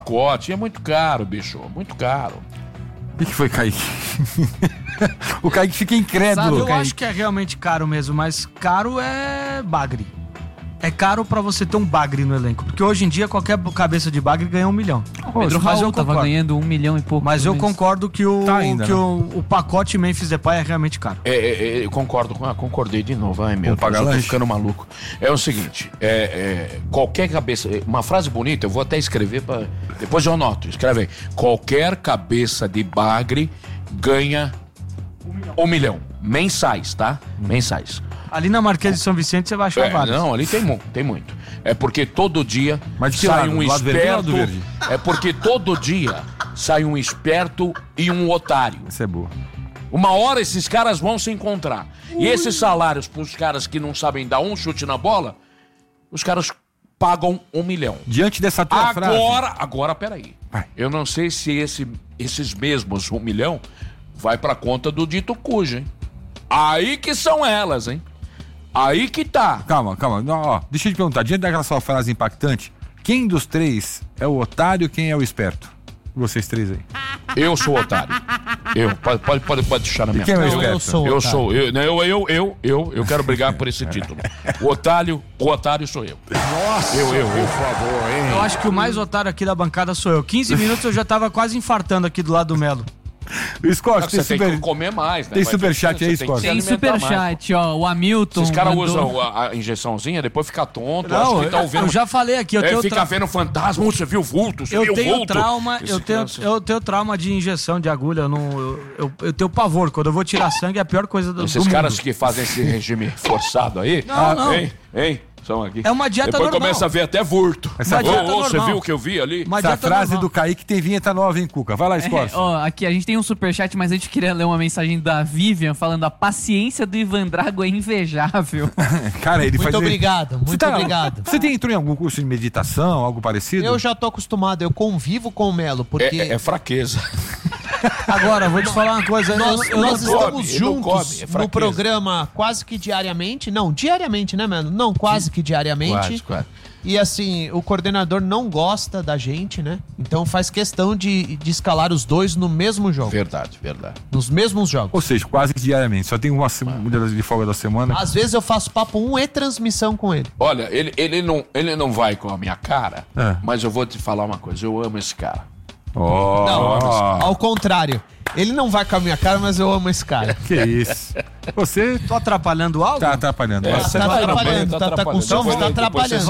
pacote. É muito caro, bicho. Muito caro. O que foi, Kaique? O Kaique fica incrédulo. Sabe, eu acho que é realmente caro mesmo, mas caro é bagre. É caro pra você ter um bagre no elenco. Porque hoje em dia qualquer cabeça de bagre ganha 1 milhão. Pedro Raul tava ganhando 1 milhão e pouco. Mas eu concordo que o pacote Memphis Depay é realmente caro. Eu concordei de novo. Ai, meu Deus, eu tô ficando maluco. É o seguinte, qualquer cabeça... Uma frase bonita, eu vou até escrever, depois eu anoto. Escreve aí. Qualquer cabeça de bagre ganha 1 milhão. Mensais, tá? Mensais. Ali na Marquês de São Vicente você vai achar vários. Não, ali tem muito. É porque todo dia sai um esperto. É porque todo dia sai um esperto e um otário. Isso é boa. Uma hora esses caras vão se encontrar. E esses salários pros caras que não sabem dar um chute na bola, os caras pagam 1 milhão. Diante dessa tua frase... Agora, peraí. Eu não sei se esses mesmos 1 milhão vai pra conta do dito cujo, hein? Aí que são elas, hein? Aí que tá. Calma. Não, ó, deixa eu te perguntar, diante daquela sua frase impactante, quem dos três é o otário e quem é o esperto? Vocês três aí. Eu sou o otário. Pode deixar na minha cara. Eu quero brigar por esse título. O otário sou eu. Nossa, por favor, hein? Eu acho que o mais otário aqui da bancada sou eu. 15 minutos eu já tava quase infartando aqui do lado do Melo. O Scott, você tem que comer mais, né? Tem superchat aí, Scott? Tem superchat, ó. O Hamilton. Esses caras usam a injeçãozinha, depois fica tonto. Não, acho que tá ouvindo. Eu já falei aqui. Fica vendo fantasma, você viu vulto, eu tenho trauma de injeção de agulha. Eu tenho pavor. Quando eu vou tirar sangue, é a pior coisa do mundo. Esses caras que fazem esse regime forçado aí. Não. Hein? São aqui. É uma dieta depois normal. começa a ver até vurto. Você viu o que eu vi ali? Essa frase do Kaique tem vinheta nova, hein, Cuca? Vai lá, Scott. Aqui a gente tem um superchat, mas a gente queria ler uma mensagem da Vivian falando: a paciência do Ivan Drago é invejável. Cara, ele muito obrigado. Você entrou em algum curso de meditação, algo parecido? Eu já tô acostumado, eu convivo com o Melo, porque... É fraqueza. Agora, vou te falar uma coisa. Nós estamos juntos no programa quase que diariamente. Não, diariamente, né, mano? Não, quase que diariamente. Quase. E assim, o coordenador não gosta da gente, né? Então faz questão de escalar os dois no mesmo jogo. Verdade. Nos mesmos jogos. Ou seja, quase que diariamente. Só tem uma de folga da semana. Às vezes eu faço papo 1 e transmissão com ele. Olha, ele não vai com a minha cara, mas eu vou te falar uma coisa. Eu amo esse cara. Não, ao contrário. Ele não vai com a minha cara, mas eu amo esse cara. Que isso. Você... Tô atrapalhando algo? Tá atrapalhando. Você tá atrapalhando. Tá com sono, tá atrapalhando.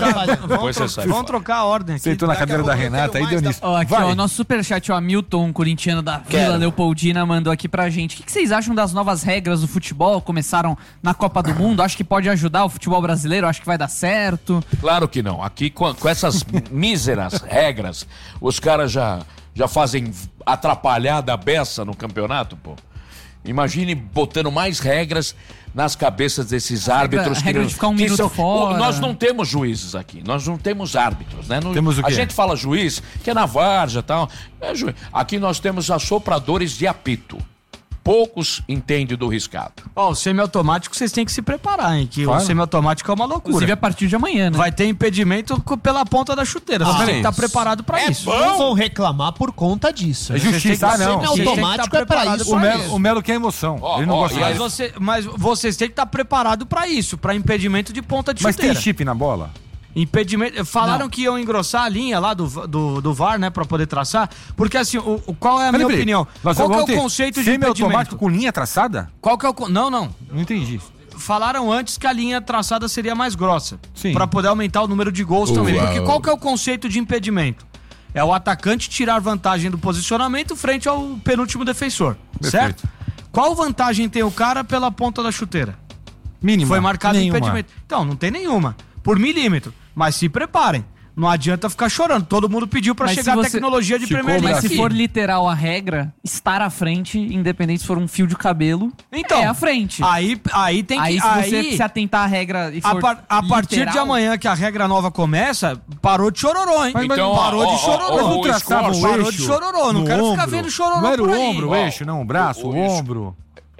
Vamos trocar a ordem aqui. Sentou na cadeira da Renata, aí deu nisso. Aqui, ó, nosso superchat, o Hamilton, corintiano da Vila Leopoldina, mandou aqui pra gente. O que vocês acham das novas regras do futebol? Começaram na Copa do Mundo. Acho que pode ajudar o futebol brasileiro? Acho que vai dar certo? Claro que não. Aqui, com essas míseras regras, os caras já fazem atrapalhada a beça no campeonato, pô. Imagine botando mais regras nas cabeças desses árbitros. Regra de ficar um minuto fora. Nós não temos juízes aqui, nós não temos árbitros, né? Temos o quê? A gente fala juiz, que é na várzea e tal. Aqui nós temos assopradores de apito. Poucos entendem do riscado. O semiautomático vocês têm que se preparar, hein? Que o semiautomático é uma loucura. Inclusive a partir de amanhã, né? Vai ter impedimento pela ponta da chuteira. Você tem que estar preparado pra isso. Não vão reclamar por conta disso. É justiça, não. O semiautomático é pra isso. O Melo quer emoção. Ele não gosta mas vocês têm que estar preparados pra isso, pra impedimento de ponta de chuteira. Mas tem chip na bola? Impedimento. Falaram que iam engrossar a linha lá do VAR, né? Pra poder traçar. Porque assim, qual é a minha opinião? Qual que é o conceito de impedimento? Semi-automático com linha traçada? Qual que é o... Não. Não entendi. Falaram antes que a linha traçada seria mais grossa. Sim. Pra poder aumentar o número de gols também. Porque qual que é o conceito de impedimento? É o atacante tirar vantagem do posicionamento frente ao penúltimo defensor. Perfeito. Certo? Qual vantagem tem o cara pela ponta da chuteira? Mínima. Foi marcado impedimento. Então, não tem nenhuma. Por milímetro. Mas se preparem. Não adianta ficar chorando. Todo mundo pediu pra chegar a tecnologia de Premier League. Mas se for literal a regra, estar à frente, independente se for um fio de cabelo, é à frente. Aí tem que... Aí se você se atentar à regra e for a partir literal, de amanhã que a regra nova começa, parou de chororô, hein? Então, parou de chororô. Parou de chororô. Não quero ficar vendo chororô. Não era por o aí. ombro, o eixo, não, o braço, o ombro.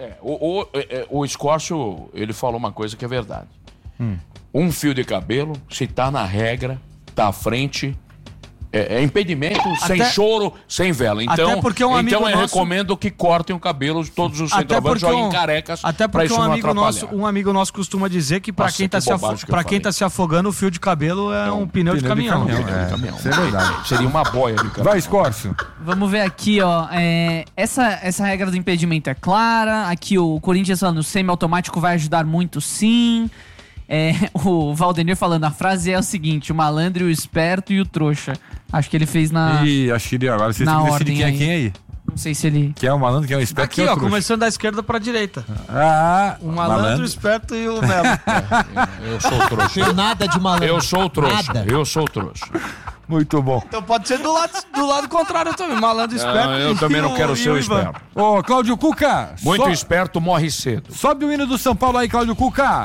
O Escórcio, ele falou uma coisa que é verdade. Um fio de cabelo, se tá na regra, tá à frente, impedimento, sem choro, sem vela. Então, até porque um amigo eu nosso... recomendo que cortem o cabelo de todos os centroavantes, joguem carecas, até porque um amigo nosso costuma dizer que pra quem tá se afogando, o fio de cabelo é um pneu de caminhão. Isso é verdade. Seria uma boia de caminhão. Vai, Escórcio. Vamos ver aqui, ó. Essa regra do impedimento é clara. Aqui o Corinthians falando, o semiautomático vai ajudar muito, sim. O Valdenir falando, a frase é o seguinte: o malandro, o esperto e o trouxa. Acho que ele fez na. Acho que agora você tem que decidir quem é quem aí. Não sei se ele. Quem é o malandro, quem é o esperto. Aqui, ó, começando da esquerda pra direita. O malandro, o esperto e o Melo. Eu sou o trouxa. Tem nada de malandro. Eu sou o trouxa. Nada. Eu sou o trouxa. Muito bom. Então pode ser do lado contrário também. Malandro, esperto. Eu também não quero ser o esperto. Ô, Cláudio Cuca. Muito esperto morre cedo. Sobe o hino do São Paulo aí, Cláudio Cuca.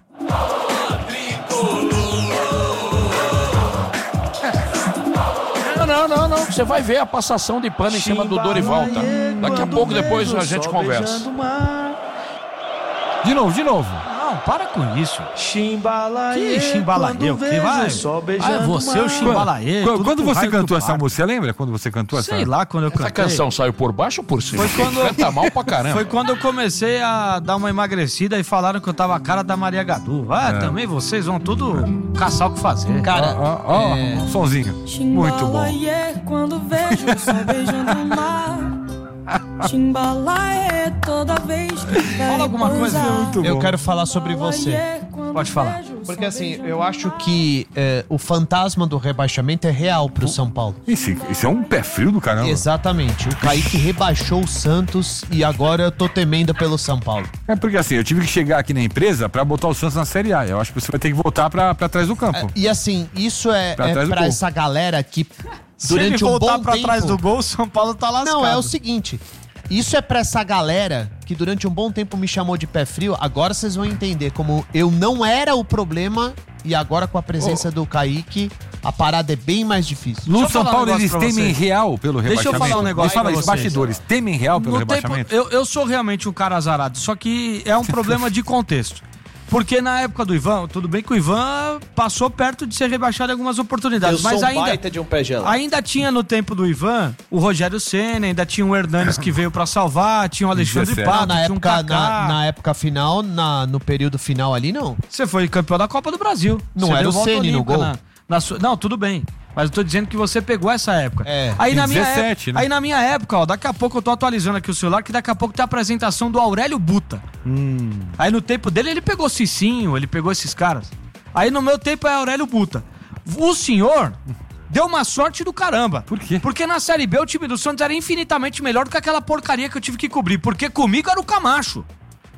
Não. Você vai ver a passação de pano em cima do Dorival, tá? Daqui a pouco, depois a gente conversa. De novo. Não, para com isso. Chimbalaê. Que chimbalaê? O que vai? Você, o chimbalaê. Quando você cantou essa música, você lembra quando você cantou essa? Sei lá, quando eu cantei. Essa canção saiu por baixo ou por cima? Foi quando canta mal pra caramba. Foi quando eu comecei a dar uma emagrecida e falaram que eu tava a cara da Maria Gadu. Também vocês vão tudo caçar o que fazer. Cara, somzinho. Muito bom. Quando vejo o sol beijando o mar. Chimbalaê toda vez que fala alguma coisa. Eu quero falar sobre você. Pode falar. Porque assim, eu acho que o fantasma do rebaixamento é real pro São Paulo. Isso é um pé frio do caramba. Exatamente. O Kaique rebaixou o Santos e agora eu tô temendo pelo São Paulo. Porque assim, eu tive que chegar aqui na empresa pra botar o Santos na Série A. Eu acho que você vai ter que voltar pra trás do campo. E assim, isso é pra essa galera que durante um bom tempo... trás do gol, o São Paulo tá lascado. Não, é o seguinte... Isso é pra essa galera que durante um bom tempo me chamou de pé frio. Agora vocês vão entender como eu não era o problema e agora com a presença do Kaique, a parada é bem mais difícil. No São Paulo eles temem real pelo rebaixamento. Deixa eu falar um negócio pra vocês. Os bastidores temem real pelo rebaixamento? Eu sou realmente um cara azarado, só que é um problema de contexto. Porque na época do Ivan, tudo bem que o Ivan passou perto de ser rebaixado em algumas oportunidades, mas ainda de um pé gelado. Ainda tinha no tempo do Ivan o Rogério Ceni, ainda tinha o Hernanes que veio pra salvar, tinha o Alexandre Pato, tinha um Kaká. Na época final, no período final ali, não. Você foi campeão da Copa do Brasil. Não era o Ceni no gol. Não, tudo bem. Mas eu tô dizendo que você pegou essa época. Aí na minha 17, né? Aí na minha época, ó, daqui a pouco eu tô atualizando aqui o celular, que daqui a pouco tem a apresentação do Aurélio Buta. Aí no tempo dele ele pegou Cicinho, ele pegou esses caras. Aí no meu tempo é Aurélio Buta. O senhor deu uma sorte do caramba. Por quê? Porque na Série B o time do Santos era infinitamente melhor do que aquela porcaria que eu tive que cobrir. Porque comigo era o Camacho.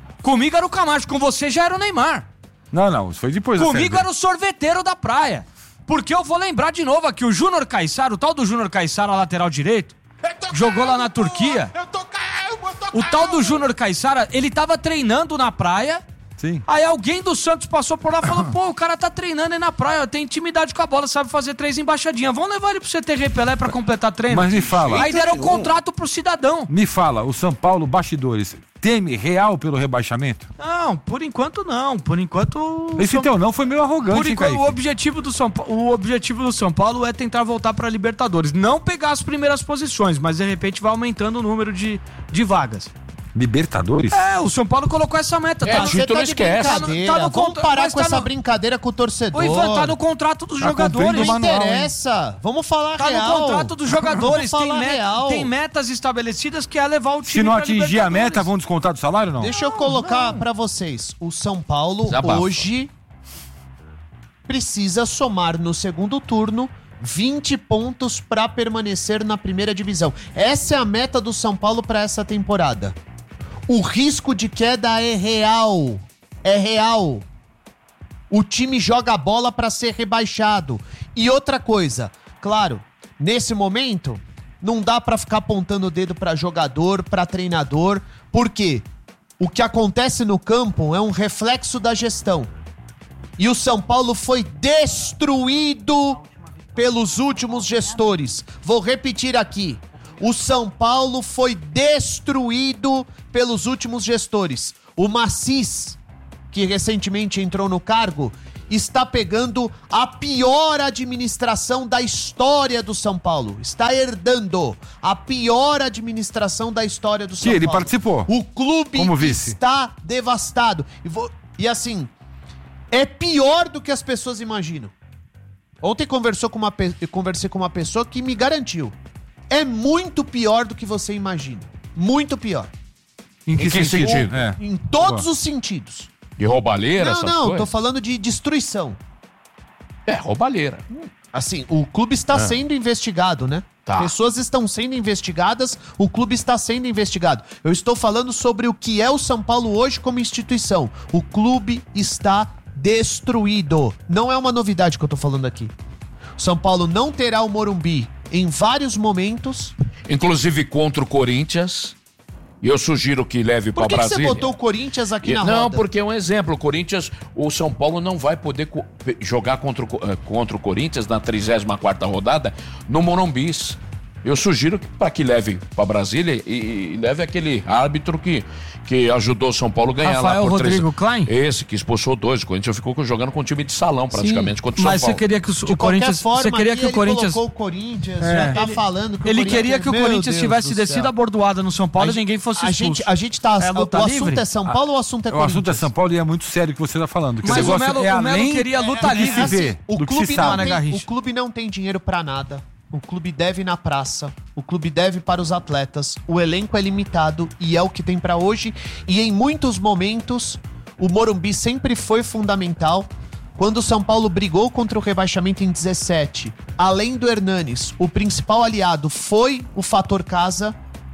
Com você já era o Neymar. Não, isso foi depois da Série B. Comigo era o sorveteiro da praia. Porque eu vou lembrar de novo aqui, o Júnior Caissara, o tal do Júnior Caissara, lateral direito, jogou lá na Turquia. O tal do Júnior Caissara, ele tava treinando na praia. Sim. Aí alguém do Santos passou por lá e falou, pô, o cara tá treinando aí na praia, tem intimidade com a bola, sabe fazer 3 embaixadinhas. Vamos levar ele pro CT Pelé pra completar treino. Mas me fala. Aí deram um contrato pro cidadão. Me fala, o São Paulo, bastidores, teme real pelo rebaixamento? Não, por enquanto não. Por enquanto... Esse teu não foi meio arrogante, por enquanto, hein, o objetivo do São Paulo é tentar voltar pra Libertadores. Não pegar as primeiras posições, mas de repente vai aumentando o número de vagas. Libertadores? O São Paulo colocou essa meta. Título esquece. Vamos parar com essa brincadeira com o torcedor. O Ivan, tá no contrato dos jogadores. Não interessa. Vamos falar real. Tá no contrato dos jogadores. Real. Tem metas estabelecidas que é levar o time. Se não atingir a meta, vão descontar do salário ou não? Deixa eu colocar pra vocês. O São Paulo hoje precisa somar no segundo turno 20 pontos pra permanecer na primeira divisão. Essa é a meta do São Paulo pra essa temporada. O risco de queda é real. É real. O time joga a bola pra ser rebaixado. E outra coisa, claro, nesse momento, não dá pra ficar apontando o dedo pra jogador, pra treinador, porque o que acontece no campo é um reflexo da gestão. E o São Paulo foi destruído pelos últimos gestores. Vou repetir aqui. O São Paulo foi destruído pelos últimos gestores. O Macis, que recentemente entrou no cargo, está pegando a pior administração da história do São Paulo. Está herdando a pior administração da história do São Paulo. Que ele participou. O clube como vice. está devastado. E assim, é pior do que as pessoas imaginam. Ontem conversei com uma pessoa que me garantiu. É muito pior do que você imagina. Muito pior. Em que sentido? Em todos os sentidos. De roubalheira, essas Não, coisas? tô falando de destruição. Roubalheira. Assim, o clube está sendo investigado, né? Tá. Pessoas estão sendo investigadas, o clube está sendo investigado. Eu estou falando sobre o que é o São Paulo hoje como instituição. O clube está destruído. Não é uma novidade que eu tô falando aqui. São Paulo não terá o Morumbi em vários momentos. Inclusive contra o Corinthians. E eu sugiro que leve para Brasília. Por que você botou o Corinthians aqui na roda? Não, porque é um exemplo. O Corinthians, o São Paulo não vai poder jogar contra o Corinthians na 34ª rodada no Morumbi. Eu sugiro para que leve para Brasília e leve aquele árbitro que ajudou o São Paulo a ganhar Rafael lá por Rodrigo Klein? Esse, que expulsou 2. O Corinthians ficou jogando com um time de salão praticamente contra o São Mas Paulo. você queria que o Corinthians... Você queria que o Corinthians... colocou o Corinthians, já tá falando que Ele o Corinthians... queria que o Meu Corinthians Deus tivesse do descido céu. a bordoada no São Paulo e ninguém fosse expulso. A gente tá... É luta o livre? assunto é São Paulo ou o assunto é O Corinthians? assunto é São Paulo e é muito sério o que você tá falando. Que Mas o o negócio Melo, é o Melo além queria luta do que livre. se vê, O do que clube, se sabe. né, Garrincha? o clube não tem dinheiro pra nada. O clube deve na praça. O clube deve para os atletas. O elenco é limitado e é o que tem pra hoje. E em muitos momentos, o Morumbi sempre foi fundamental. Quando o São Paulo brigou contra o rebaixamento em 17, além do Hernanes, o principal aliado foi o fator casa.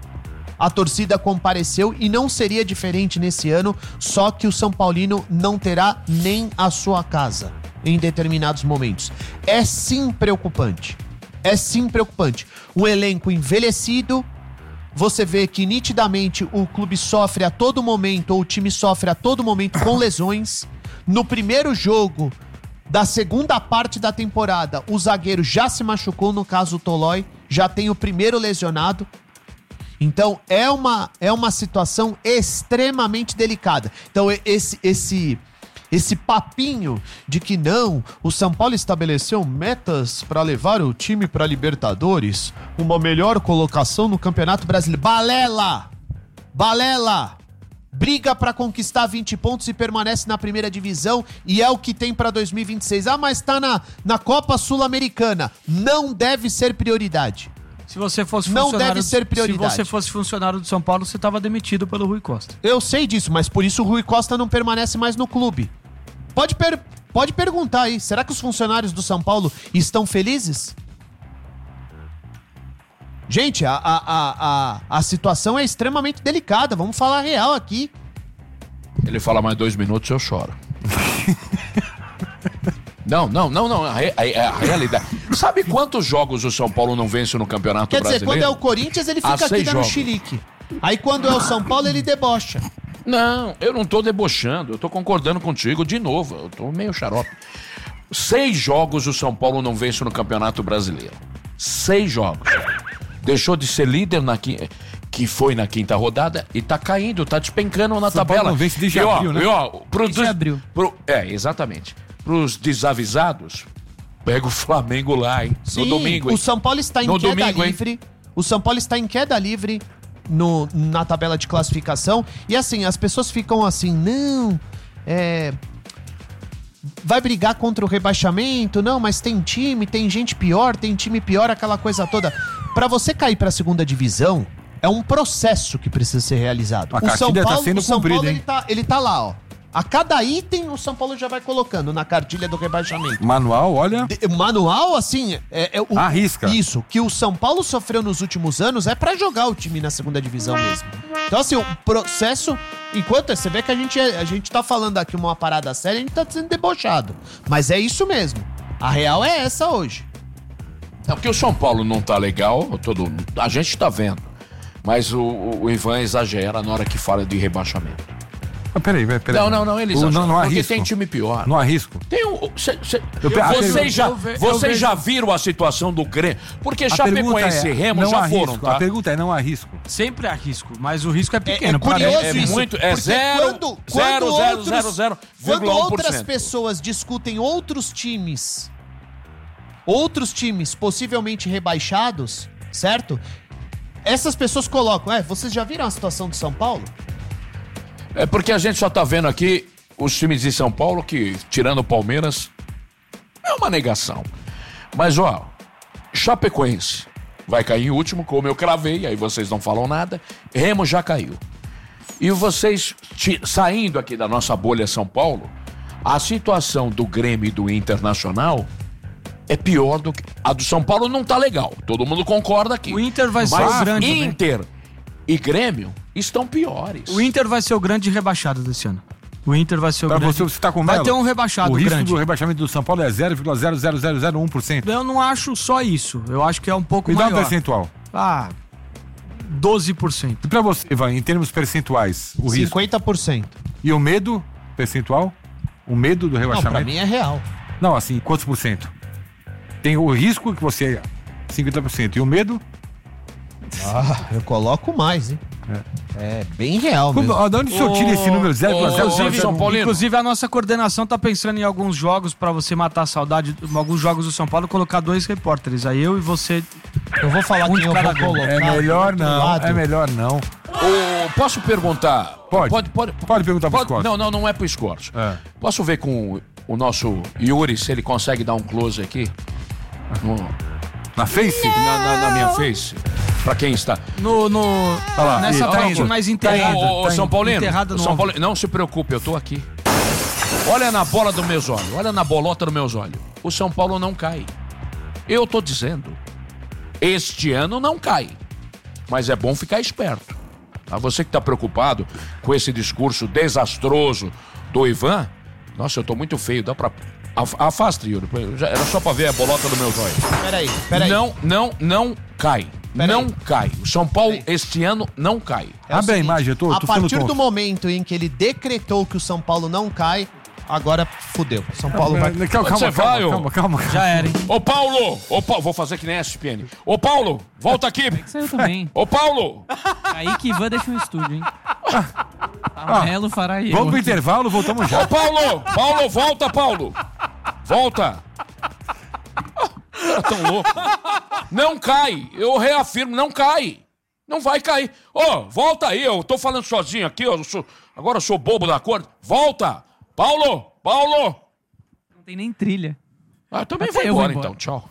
A torcida compareceu e não seria diferente nesse ano, só que o São Paulino não terá nem a sua casa em determinados momentos. É sim preocupante. É sim preocupante. Um elenco envelhecido, você vê que nitidamente o clube sofre a todo momento, ou o time sofre a todo momento com lesões. No primeiro jogo da segunda parte da temporada, o zagueiro já se machucou, no caso o Tolói, já tem o primeiro lesionado. Então é uma situação extremamente delicada. Então esse papinho de que não, o São Paulo estabeleceu metas para levar o time para Libertadores, uma melhor colocação no Campeonato Brasileiro. Balela! Balela! Briga para conquistar 20 pontos e permanece na primeira divisão e é o que tem para 2026. Ah, mas tá na Copa Sul-Americana. Não deve ser prioridade. Se você fosse Não funcionário, deve ser prioridade. Se você fosse funcionário do São Paulo, você estava demitido pelo Rui Costa. Eu sei disso, mas por isso o Rui Costa não permanece mais no clube. Pode perguntar aí, será que os funcionários do São Paulo estão felizes? Gente, a situação é extremamente delicada, vamos falar a real aqui. Ele fala mais 2 minutos, eu choro. Não, a realidade. Sabe quantos jogos o São Paulo não vence no Campeonato Quer dizer, Brasileiro? quando é o Corinthians, ele fica aqui 6 dando jogos. chilique. Aí quando é o São Paulo, ele debocha. Não, eu não tô debochando, eu tô concordando contigo de novo, eu tô meio xarope. 6 jogos o São Paulo não vence no Campeonato Brasileiro. 6 jogos. Deixou de ser líder que foi na 5ª rodada e tá caindo, tá despencando na São Paulo tabela. não vence desde abril, né? Desde abril. Exatamente. Pros desavisados, pega o Flamengo lá, hein? No domingo, hein? O São Paulo está em No queda domingo, hein? livre. O São Paulo está em queda livre na tabela de classificação. E assim, as pessoas ficam assim, não, vai brigar contra o rebaixamento, não, mas tem gente pior, tem time pior, aquela coisa toda. Pra você cair pra 2ª divisão, é um processo que precisa ser realizado. A cartilha tá sendo cumprida, hein? Ele tá lá, ó. A cada item, o São Paulo já vai colocando na cartilha do rebaixamento. Manual, olha. Manual, assim, Arrisca. Isso, que o São Paulo sofreu nos últimos anos é pra jogar o time na 2ª divisão mesmo. Então, assim, o processo, enquanto você vê que a gente tá falando aqui uma parada séria, a gente tá sendo debochado. Mas é isso mesmo. A real é essa hoje. É porque o São Paulo não tá legal, a gente tá vendo. Mas o Ivan exagera na hora que fala de rebaixamento. Peraí. Não, eles acham. Não há porque risco. tem time pior. Não há risco. Tem Vocês já viram a situação do Grêmio? Porque Chapecoense e Remo já foram, risco. tá? A pergunta é, não há risco? Sempre há risco, mas o risco é pequeno. É curioso É isso, muito, é porque 0,000,1%. quando outras pessoas discutem outros times possivelmente rebaixados, certo? Essas pessoas colocam, vocês já viram a situação de São Paulo? É porque a gente só tá vendo aqui os times de São Paulo que, tirando o Palmeiras, é uma negação. Mas, Chapecoense vai cair em último, como eu cravei, aí vocês não falam nada. Remo já caiu. E vocês, saindo aqui da nossa bolha São Paulo, a situação do Grêmio e do Internacional é pior do que... A do São Paulo não tá legal, todo mundo concorda aqui. O Inter vai ser o grande. Inter e Grêmio estão piores. O Inter vai ser o grande rebaixado desse ano. O Inter vai ser o grande. Você tá com vai ter um rebaixado grande. O risco do rebaixamento do São Paulo é 0,00001%. Eu não acho só isso. Eu acho que é um pouco maior. Me dá um percentual. 12%. E pra você, Ivan, em termos percentuais, o 50%. risco? 50%. E o medo percentual? O medo do rebaixamento? Não, pra mim é real. Não, assim, quantos por cento? Tem o risco que você... 50%. E o medo? Eu coloco mais, hein? É bem real mesmo. De onde o senhor tira esse número 0,001? Inclusive, a nossa coordenação tá pensando em alguns jogos pra você matar a saudade, alguns jogos do São Paulo, colocar 2 repórteres. Aí eu e você... Eu vou falar quem eu vou colocar. É melhor não. Posso perguntar? Pode perguntar pro Scott. Não é pro Scott. Posso ver com o nosso Yuri se ele consegue dar um close aqui? Na face? Na minha face. Pra quem está. Nessa parte mais enterrada. São Paulino, enterrada São Paulino, não se preocupe, eu tô aqui. Olha na bola dos meus olhos, olha na bolota dos meus olhos. O São Paulo não cai. Eu tô dizendo. Este ano não cai. Mas é bom ficar esperto. A você que tá preocupado com esse discurso desastroso do Ivan, nossa, eu tô muito feio, dá pra... Afasta, Yuri. Era só pra ver a bolota dos meus olhos. Peraí. Não cai. Não cai. O São Paulo este ano não cai. Abre a imagem, eu tô a partir ficando do momento em que ele decretou que o São Paulo não cai, agora fudeu. São Paulo vai... Calma. Já era, hein? Ô Paulo, vou fazer que nem a SPN. Ô Paulo, volta aqui. Saiu também. Ô Paulo. Aí que Ivan deixa um estúdio, hein? Amarelo fará eu. Vamos pro intervalo, voltamos já. Ô Paulo, volta, Paulo. Volta. Tá tão louco. Não cai, eu reafirmo, não cai. Não vai cair. Volta aí, eu tô falando sozinho aqui, agora eu sou bobo da cor. Volta. Paulo. Não tem nem trilha. Eu também vou embora, então, tchau.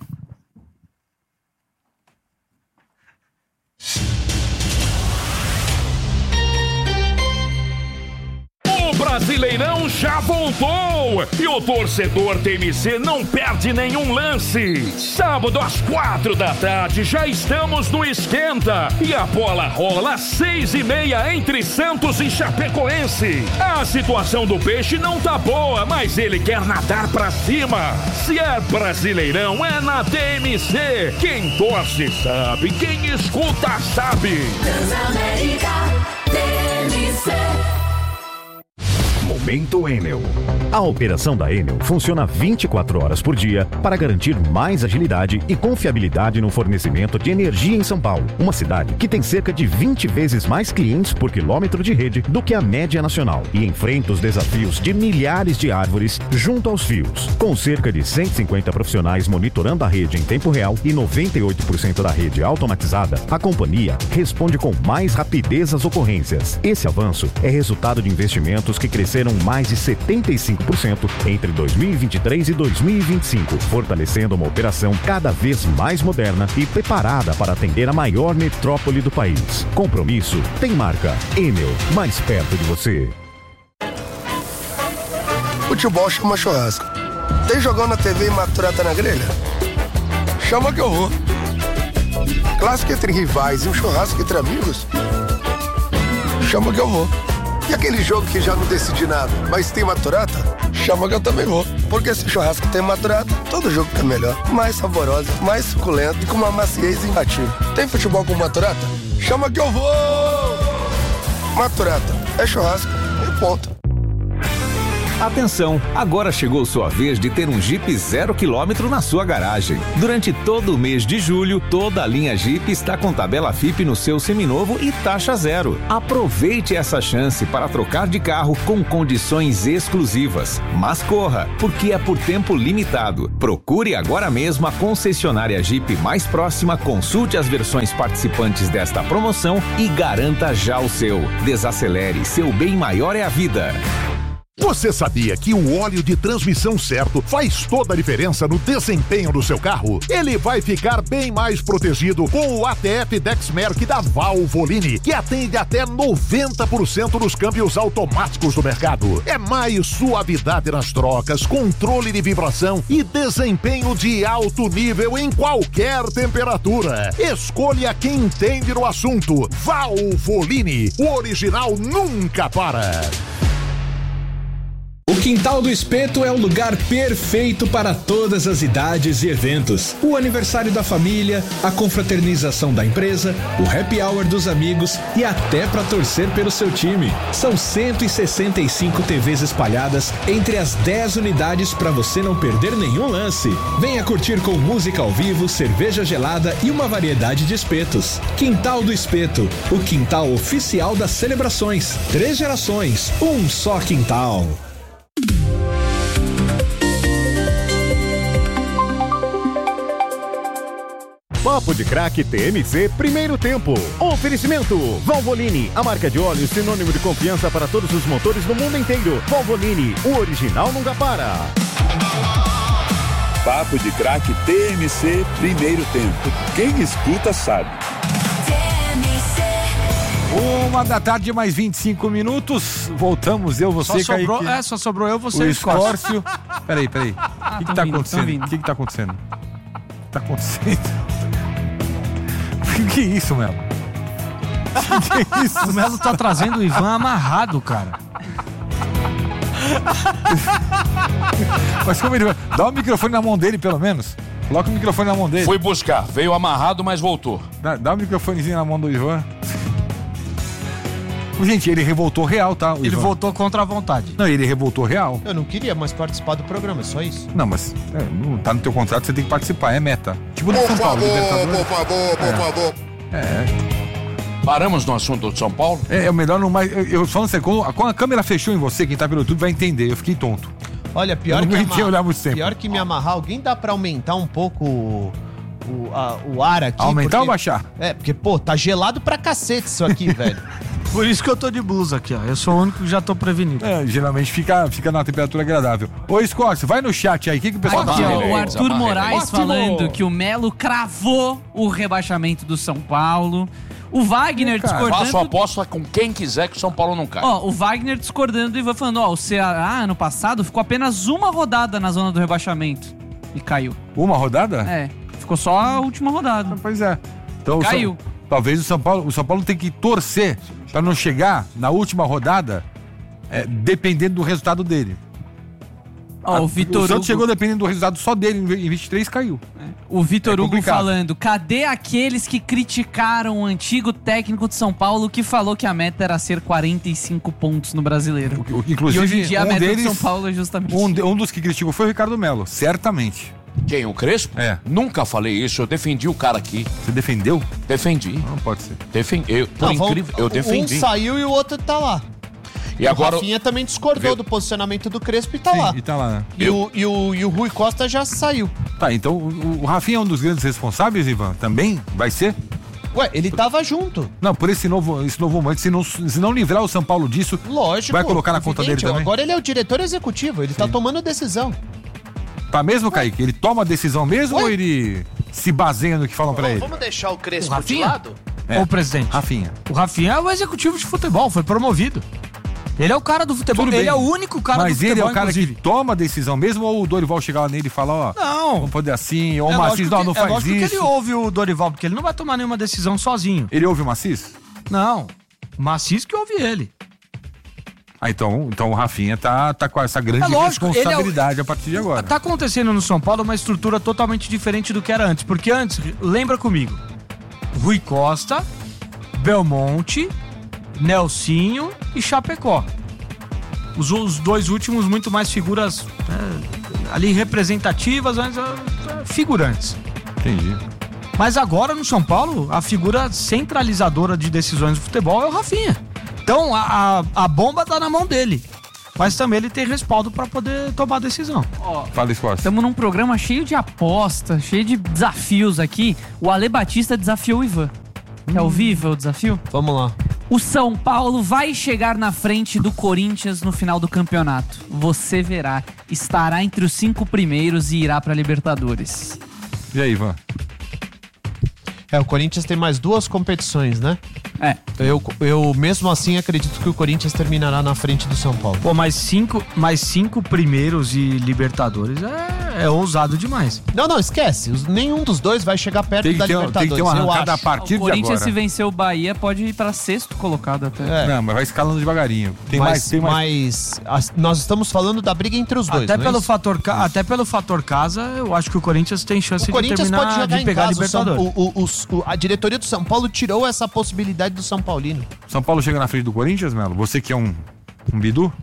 O Brasileirão já voltou e o torcedor TMC não perde nenhum lance. Sábado às 4h já estamos no Esquenta e a bola rola às 6h30 entre Santos e Chapecoense. A situação do Peixe não tá boa, mas ele quer nadar pra cima. Se é Brasileirão, é na TMC. Quem torce sabe, quem escuta sabe. Transamérica, TMC. Momento Enel. A operação da Enel funciona 24 horas por dia para garantir mais agilidade e confiabilidade no fornecimento de energia em São Paulo, uma cidade que tem cerca de 20 vezes mais clientes por quilômetro de rede do que a média nacional e enfrenta os desafios de milhares de árvores junto aos fios. Com cerca de 150 profissionais monitorando a rede em tempo real e 98% da rede automatizada, a companhia responde com mais rapidez às ocorrências. Esse avanço é resultado de investimentos que cresceram mais de 75% entre 2023 e 2025, fortalecendo uma operação cada vez mais moderna e preparada para atender a maior metrópole do país. Compromisso tem marca. Enel, mais perto de você. Futebol chama churrasco. Tem jogão na TV e maturata na grelha? Chama que eu vou. Clássico entre rivais e um churrasco entre amigos? Chama que eu vou. E aquele jogo que já não decidi nada, mas tem maturata? Chama que eu também vou. Porque se churrasco tem maturata, todo jogo fica melhor. Mais saborosa, mais suculento e com uma maciez imbatível. Tem futebol com maturata? Chama que eu vou! Maturata, é churrasco, é ponto. Atenção, agora chegou sua vez de ter um Jeep 0 km na sua garagem. Durante todo o mês de julho, toda a linha Jeep está com tabela FIP no seu seminovo e taxa zero. Aproveite essa chance para trocar de carro com condições exclusivas. Mas corra, porque é por tempo limitado. Procure agora mesmo a concessionária Jeep mais próxima, consulte as versões participantes desta promoção e garanta já o seu. Desacelere, seu bem maior é a vida. Você sabia que o óleo de transmissão certo faz toda a diferença no desempenho do seu carro? Ele vai ficar bem mais protegido com o ATF Dexmerc da Valvoline, que atende até 90% dos câmbios automáticos do mercado. É mais suavidade nas trocas, controle de vibração e desempenho de alto nível em qualquer temperatura. Escolha quem entende no assunto. Valvoline, o original nunca para. O Quintal do Espeto é o lugar perfeito para todas as idades e eventos. O aniversário da família, a confraternização da empresa, o happy hour dos amigos e até para torcer pelo seu time. São 165 TVs espalhadas entre as 10 unidades para você não perder nenhum lance. Venha curtir com música ao vivo, cerveja gelada e uma variedade de espetos. Quintal do Espeto, o quintal oficial das celebrações. 3 gerações, um só quintal. Papo de Craque TMC, primeiro tempo. Oferecimento: Valvoline, a marca de óleo sinônimo de confiança para todos os motores do mundo inteiro. Valvoline, o original nunca para. Papo de Craque TMC, primeiro tempo. Quem escuta sabe. 1h da tarde, mais 25 minutos. Voltamos, eu, você, Kaique. Só sobrou eu, você e o Escórcio. Peraí. O que tá acontecendo? O que tá acontecendo? Tá acontecendo? Que isso, Melo? Que isso? O Melo tá trazendo o Ivan amarrado, cara. Mas como ele vai? Dá o microfone na mão dele, pelo menos. Coloca o microfone na mão dele. Fui buscar, veio amarrado, mas voltou. Dá o microfonezinho na mão do Ivan. Gente, ele revoltou real, tá? Ele voltou contra a vontade. Não, ele revoltou real. Eu não queria mais participar do programa, é só isso. Não, mas não tá no teu contrato, você tem que participar, é meta. Tipo do São Paulo, Libertadores. Por favor. Paramos no assunto do São Paulo? É o melhor não mais. Eu só não sei, quando a câmera fechou em você, quem tá pelo YouTube vai entender, eu fiquei tonto. Olha, pior que me amarrar, alguém dá pra aumentar um pouco o ar aqui? Aumentar ou baixar? Porque, tá gelado pra cacete isso aqui, velho. Por isso que eu tô de blusa aqui, ó. Eu sou o único que já tô prevenido. Geralmente fica na temperatura agradável. Ô, Escócio, vai no chat aí. O que o pessoal tá falando? O Arthur Moraes falando que o Melo cravou o rebaixamento do São Paulo. O Wagner discordando... Faço aposta com quem quiser que o São Paulo não cai. O Wagner discordando do Ivan falando, o Ceará, ano passado, ficou apenas uma rodada na zona do rebaixamento. E caiu. Uma rodada? Ficou só a última rodada. Pois é. Então, caiu. Talvez o São Paulo tem que torcer para não chegar na última rodada dependendo do resultado dele. O Vitor Santos chegou dependendo do resultado só dele, em 23 caiu. O Vitor Hugo falando, cadê aqueles que criticaram o antigo técnico de São Paulo que falou que a meta era ser 45 pontos no Brasileiro? Inclusive, e hoje em dia a meta de São Paulo é justamente um dos que criticou foi o Ricardo Melo, certamente. Quem? O Crespo? Nunca falei isso, eu defendi o cara aqui. Você defendeu? Defendi. Não pode ser. Eu defendi. Um saiu e o outro tá lá. E agora... O Rafinha também discordou do posicionamento do Crespo e tá lá. E tá lá, né? E o Rui Costa já saiu. Tá, então o Rafinha é um dos grandes responsáveis, Ivan? Também? Vai ser? Ué, ele tava junto. Não, por esse novo momento, se não livrar o São Paulo disso, lógico, vai colocar na conta dele também? Agora ele é o diretor executivo, ele tá tomando decisão. Tá mesmo, Kaique? Ele toma a decisão mesmo ou ele se baseia no que falam pra ele? Vamos deixar o Crespo de lado? Ou o presidente? Rafinha. O Rafinha é o executivo de futebol, foi promovido. Ele é o cara do futebol, ele é o único cara do futebol, mas ele é o cara que toma a decisão mesmo, ou o Dorival chegar lá nele e fala, não, vamos poder assim, ou o Macis, não faz isso. Que ele ouve o Dorival, porque ele não vai tomar nenhuma decisão sozinho. Ele ouve o Macis? Não, o Macis que ouve ele. Então o Rafinha tá com essa grande responsabilidade a partir de agora. Tá acontecendo no São Paulo uma estrutura totalmente diferente do que era antes, porque antes, lembra comigo, Rui Costa, Belmonte, Nelsinho e Chapecó. Os dois últimos muito mais figuras ali representativas, mas figurantes. Entendi. Mas agora no São Paulo, a figura centralizadora de decisões do futebol é o Rafinha. Então a bomba tá na mão dele. Mas também ele tem respaldo pra poder tomar a decisão. Fala, Escosta. Estamos num programa cheio de apostas, cheio de desafios aqui. O Ale Batista desafiou o Ivan. Quer ouvir o desafio? Vamos lá. O São Paulo vai chegar na frente do Corinthians no final do campeonato. Você verá. Estará entre os 5 primeiros e irá pra Libertadores. E aí, Ivan? O Corinthians tem mais 2 competições, né? Eu mesmo assim acredito que o Corinthians terminará na frente do São Paulo. Pô, mais cinco primeiros e Libertadores é ousado demais. Não, esquece. Nenhum dos dois vai chegar perto da Libertadores. Tem que ter uma arrancada a partir de agora. O Corinthians, se vencer o Bahia, pode ir pra 6º colocado até. Não, mas vai escalando devagarinho. Mas nós estamos falando da briga entre os dois. Até pelo fator casa, eu acho que o Corinthians tem chance de terminar de pegar a Libertadores. A diretoria do São Paulo tirou essa possibilidade do São Paulino. São Paulo chega na frente do Corinthians, Melo? Você que é um bidu?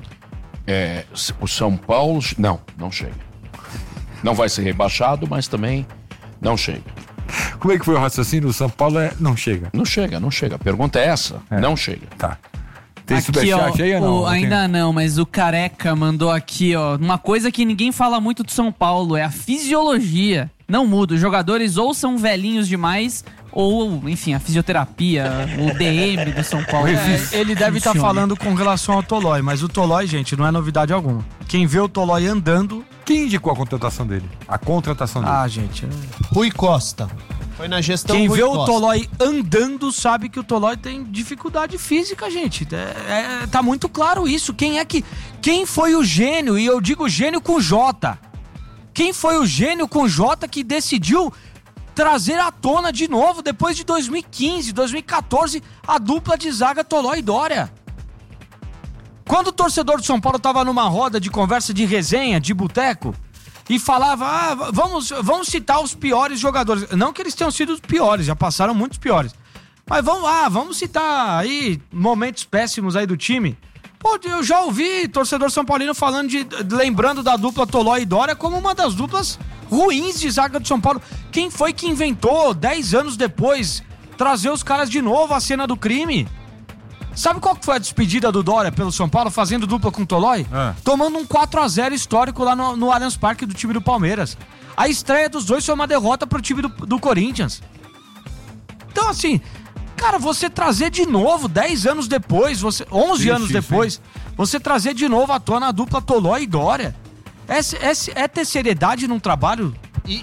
O São Paulo... Não chega. Não vai ser rebaixado, mas também não chega. Como é que foi o raciocínio do São Paulo? Não chega. Não chega. A pergunta é essa. Não chega. Tá. Tem superchat aí ou não? Ainda não, mas o Careca mandou aqui, uma coisa que ninguém fala muito do São Paulo é a fisiologia. Não muda. Os jogadores ou são velhinhos demais... Ou, enfim, a fisioterapia, o DM do São Paulo. Ele deve estar falando com relação ao Tolói, mas o Tolói, gente, não é novidade alguma. Quem vê o Tolói andando... Quem indicou a contratação dele? Gente... Rui Costa. Foi na gestão Quem Rui vê Costa. o Tolói andando sabe que o Tolói tem dificuldade física, gente. Tá muito claro isso. Quem foi o gênio, e eu digo gênio com J. Quem foi o gênio com J que decidiu... trazer à tona de novo, depois de 2015, 2014, a dupla de zaga Tolói e Dória. Quando o torcedor do São Paulo estava numa roda de conversa, de resenha, de boteco, e falava, vamos citar os piores jogadores. Não que eles tenham sido os piores, já passaram muitos piores. Mas vamos citar aí momentos péssimos aí do time. Pô, eu já ouvi torcedor São Paulino falando lembrando da dupla Tolói e Dória como uma das duplas ruins de zaga do São Paulo. Quem foi que inventou, 10 anos depois, trazer os caras de novo à cena do crime? Sabe qual que foi a despedida do Dória pelo São Paulo, fazendo dupla com o Tolói? Tomando um 4-0 histórico lá no Allianz Parque do time do Palmeiras. A estreia dos dois foi uma derrota pro time do Corinthians. Então, assim... Cara, você trazer de novo, 10 anos depois, 11 anos depois, você trazer de novo à tona a dupla Tolói e Dória. É ter seriedade num trabalho?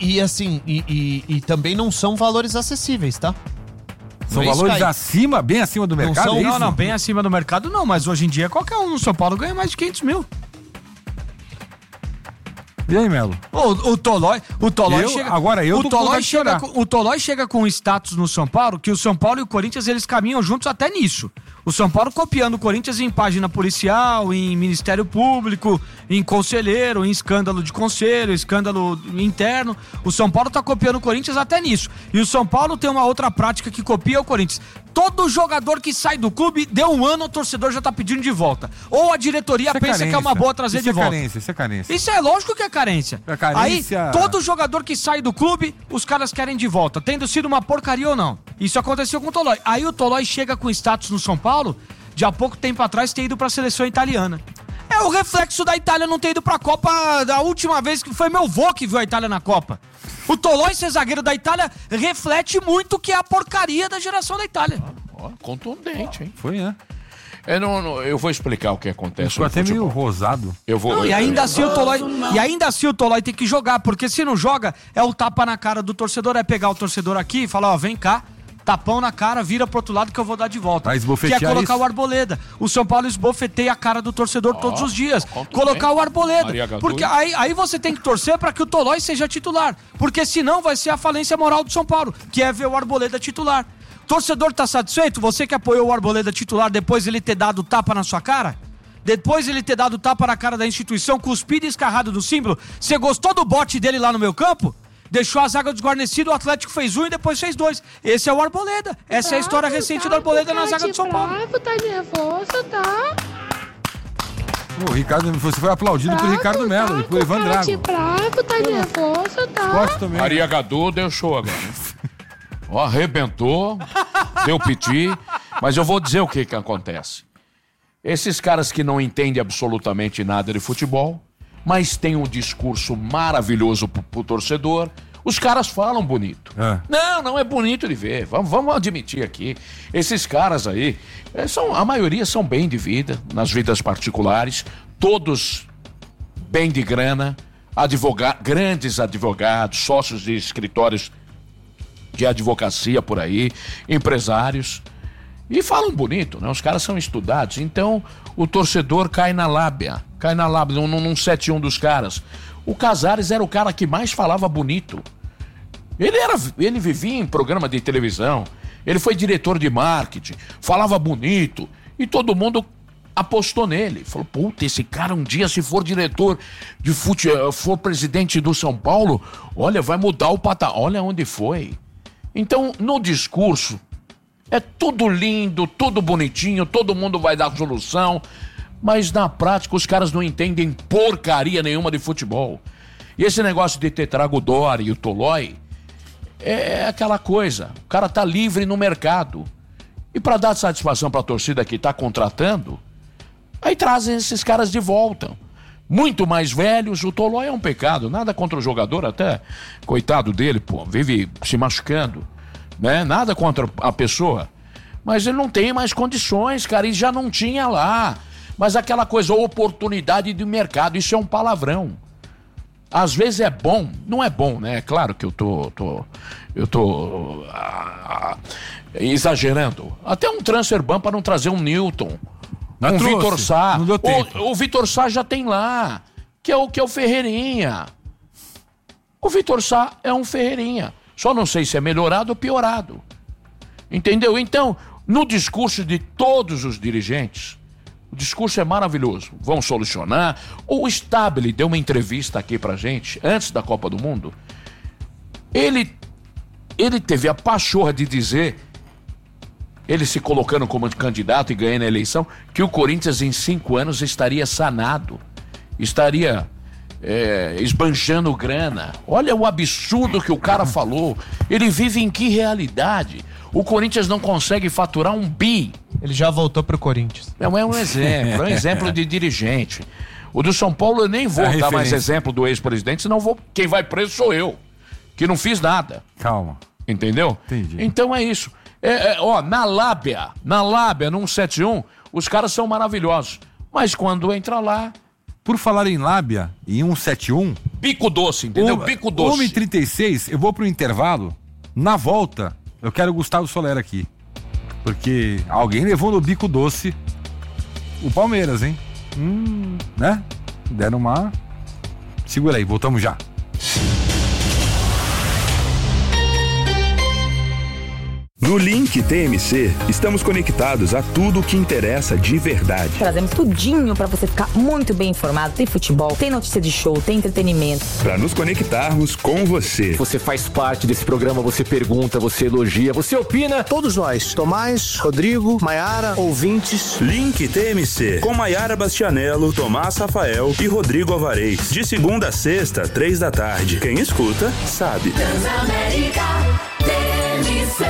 E também não são valores acessíveis, tá? São valores bem acima do mercado? Não, bem acima do mercado não, mas hoje em dia qualquer um no São Paulo ganha mais de 500 mil. E aí, Melo? O Tolói chega... Agora eu o Tolói chega com um status no São Paulo que o São Paulo e o Corinthians eles caminham juntos até nisso. O São Paulo copiando o Corinthians em página policial, em Ministério Público, em conselheiro, em escândalo de conselho, escândalo interno. O São Paulo tá copiando o Corinthians até nisso. E o São Paulo tem uma outra prática que copia o Corinthians. Todo jogador que sai do clube, deu um ano, o torcedor já tá pedindo de volta. Ou a diretoria pensa que é uma boa trazer de volta. Isso é carência. Isso é lógico que é carência. Aí, todo jogador que sai do clube, os caras querem de volta, tendo sido uma porcaria ou não. Isso aconteceu com o Tolói. Aí o Tolói chega com status no São Paulo, de há pouco tempo atrás ter ido pra seleção italiana. É o reflexo da Itália não ter ido pra Copa da última vez, que foi meu avô que viu a Itália na Copa. O Tolói ser zagueiro da Itália reflete muito o que é a porcaria da geração da Itália. Contundente, hein? Foi, né? Eu vou explicar o que acontece. Ficou até meio rosado. E ainda assim o Tolói tem que jogar, porque se não joga, é o tapa na cara do torcedor, é pegar o torcedor aqui e falar, vem cá, tapão na cara, vira pro outro lado que eu vou dar de volta. Que é colocar o Arboleda. O São Paulo esbofeteia a cara do torcedor todos os dias. Colocar o Arboleda. Porque aí você tem que torcer pra que o Tolói seja titular. Porque senão vai ser a falência moral do São Paulo, que é ver o Arboleda titular. Torcedor tá satisfeito? Você que apoiou o Arboleda titular depois ele ter dado tapa na sua cara? Depois ele ter dado tapa na cara da instituição, cuspido e escarrado do símbolo? Você gostou do bote dele lá no meu campo? Deixou a zaga desguarnecida, o Atlético fez 1 e depois fez 2. Esse é o Arboleda. Essa é a história recente do Arboleda na zaga do São Paulo. Tá nervoso, tá? O Ricardo, você foi aplaudido por Ricardo Melo e por Ivan Drago. Tá nervoso, tá? Forte também. Maria Gadu deu show agora. Ó, arrebentou, deu piti. Mas eu vou dizer o que acontece. Esses caras que não entendem absolutamente nada de futebol, mas têm um discurso maravilhoso pro torcedor, os caras falam bonito. Não é bonito de ver. Vamos admitir aqui. Esses caras aí, a maioria são bem de vida, nas vidas particulares, todos bem de grana, grandes advogados, sócios de escritórios de advocacia por aí, empresários, e falam bonito, né? Os caras são estudados, então o torcedor cai na lábia, num 7-1 dos caras. O Casares era o cara que mais falava bonito. Ele vivia em programa de televisão, ele foi diretor de marketing, falava bonito, e todo mundo apostou nele. Falou, puta, esse cara um dia, se for diretor de futebol, for presidente do São Paulo, olha, vai mudar o patamar. Olha onde foi. Então, no discurso, é tudo lindo, tudo bonitinho, todo mundo vai dar solução, mas na prática os caras não entendem porcaria nenhuma de futebol. E esse negócio de ter trago o Dória e o Tolói é aquela coisa, o cara tá livre no mercado. E para dar satisfação para a torcida que tá contratando, aí trazem esses caras de volta. Muito mais velhos, o Tolói é um pecado, nada contra o jogador, até coitado dele, pô, vive se machucando, né? Nada contra a pessoa, mas ele não tem mais condições, cara, e já não tinha lá. Mas aquela coisa, oportunidade de mercado, isso é um palavrão. Às vezes é bom, não é bom, né? É claro que eu tô exagerando. Até um transfer ban para não trazer um Newton, um Vitor Sá. O Vitor Sá já tem lá, que é o Ferreirinha. O Vitor Sá é um Ferreirinha. Só não sei se é melhorado ou piorado. Entendeu? Então, no discurso de todos os dirigentes, o discurso é maravilhoso. Vão solucionar. O Stabile deu uma entrevista aqui pra gente, antes da Copa do Mundo. Ele teve a pachorra de dizer, ele se colocando como candidato e ganhando a eleição, que o Corinthians em 5 anos estaria sanado. Estaria esbanjando grana. Olha o absurdo que o cara falou. Ele vive em que realidade? O Corinthians não consegue faturar 1 bi. Ele já voltou pro Corinthians. É um exemplo de dirigente. O do São Paulo eu nem vou dar mais exemplo do ex-presidente, senão quem vai preso sou eu, que não fiz nada. Calma. Entendeu? Entendi. Então é isso. Na lábia, num 7-1, os caras são maravilhosos. Mas quando entra lá... Por falar em lábia, em 171... Bico doce, entendeu? Bico doce. 1h36, eu vou pro intervalo. Na volta, eu quero o Gustavo Soler aqui. Porque alguém levou no bico doce o Palmeiras, hein? Né? Deram uma... Segura aí, voltamos já. No Link TMC, estamos conectados a tudo o que interessa de verdade. Trazemos tudinho pra você ficar muito bem informado. Tem futebol, tem notícia de show, tem entretenimento. Pra nos conectarmos com você. Você faz parte desse programa, você pergunta, você elogia, você opina. Todos nós, Tomás, Rodrigo, Maiara, ouvintes. Link TMC, com Maiara Bastianello, Tomás Rafael e Rodrigo Alvarez. De segunda a sexta, 3 da tarde. Quem escuta, sabe. Transamérica TMC.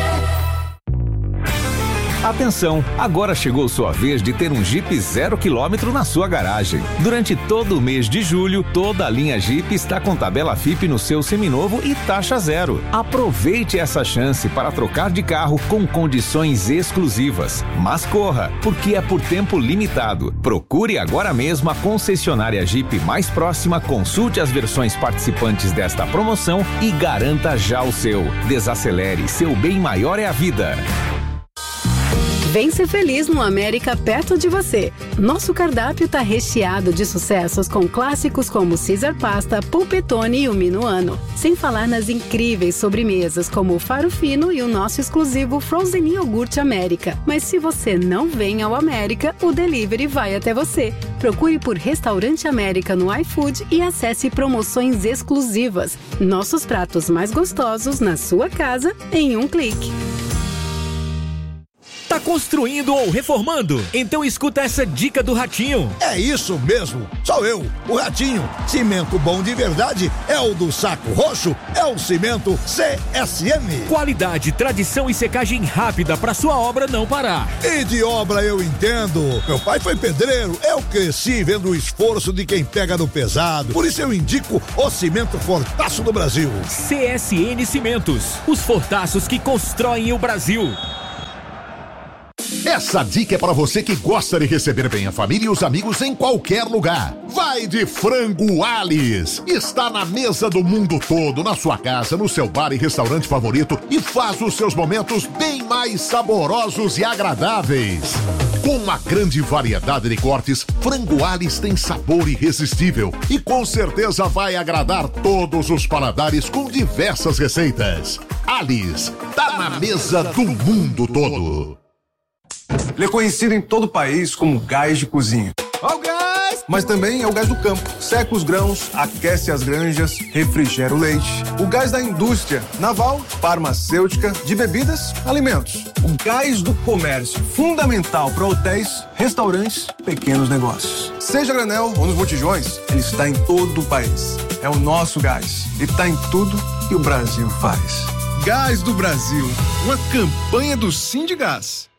Atenção, agora chegou sua vez de ter um Jeep 0 km na sua garagem. Durante todo o mês de julho, toda a linha Jeep está com tabela FIP no seu seminovo e taxa zero. Aproveite essa chance para trocar de carro com condições exclusivas. Mas corra, porque é por tempo limitado. Procure agora mesmo a concessionária Jeep mais próxima, consulte as versões participantes desta promoção e garanta já o seu. Desacelere, seu bem maior é a vida. Vem ser feliz no América perto de você. Nosso cardápio está recheado de sucessos com clássicos como Caesar Pasta, Polpettone e o Minuano. Sem falar nas incríveis sobremesas como o Faro Fino e o nosso exclusivo Frozen Iogurte América. Mas se você não vem ao América, o delivery vai até você. Procure por Restaurante América no iFood e acesse promoções exclusivas. Nossos pratos mais gostosos na sua casa em um clique. Tá Tá construindo ou reformando? Então escuta essa dica do Ratinho. É isso mesmo, sou eu, o Ratinho. Cimento bom de verdade é o do Saco Roxo, é o cimento CSM. Qualidade, tradição e secagem rápida pra sua obra não parar. E de obra eu entendo. Meu pai foi pedreiro, eu cresci vendo o esforço de quem pega no pesado. Por isso eu indico o cimento Fortaço do Brasil. CSN Cimentos, os fortaços que constroem o Brasil. Essa dica é para você que gosta de receber bem a família e os amigos em qualquer lugar. Vai de Frango Alice. Está na mesa do mundo todo, na sua casa, no seu bar e restaurante favorito e faz os seus momentos bem mais saborosos e agradáveis. Com uma grande variedade de cortes, Frango Alice tem sabor irresistível e com certeza vai agradar todos os paladares com diversas receitas. Alice, tá na mesa do mundo todo. Ele é conhecido em todo o país como gás de cozinha. Ó o gás! Mas também é o gás do campo. Seca os grãos, aquece as granjas, refrigera o leite. O gás da indústria naval, farmacêutica, de bebidas, alimentos. O gás do comércio, fundamental para hotéis, restaurantes, pequenos negócios. Seja granel ou nos botijões, ele está em todo o país. É o nosso gás e está em tudo que o Brasil faz. Gás do Brasil, uma campanha do Sindigás.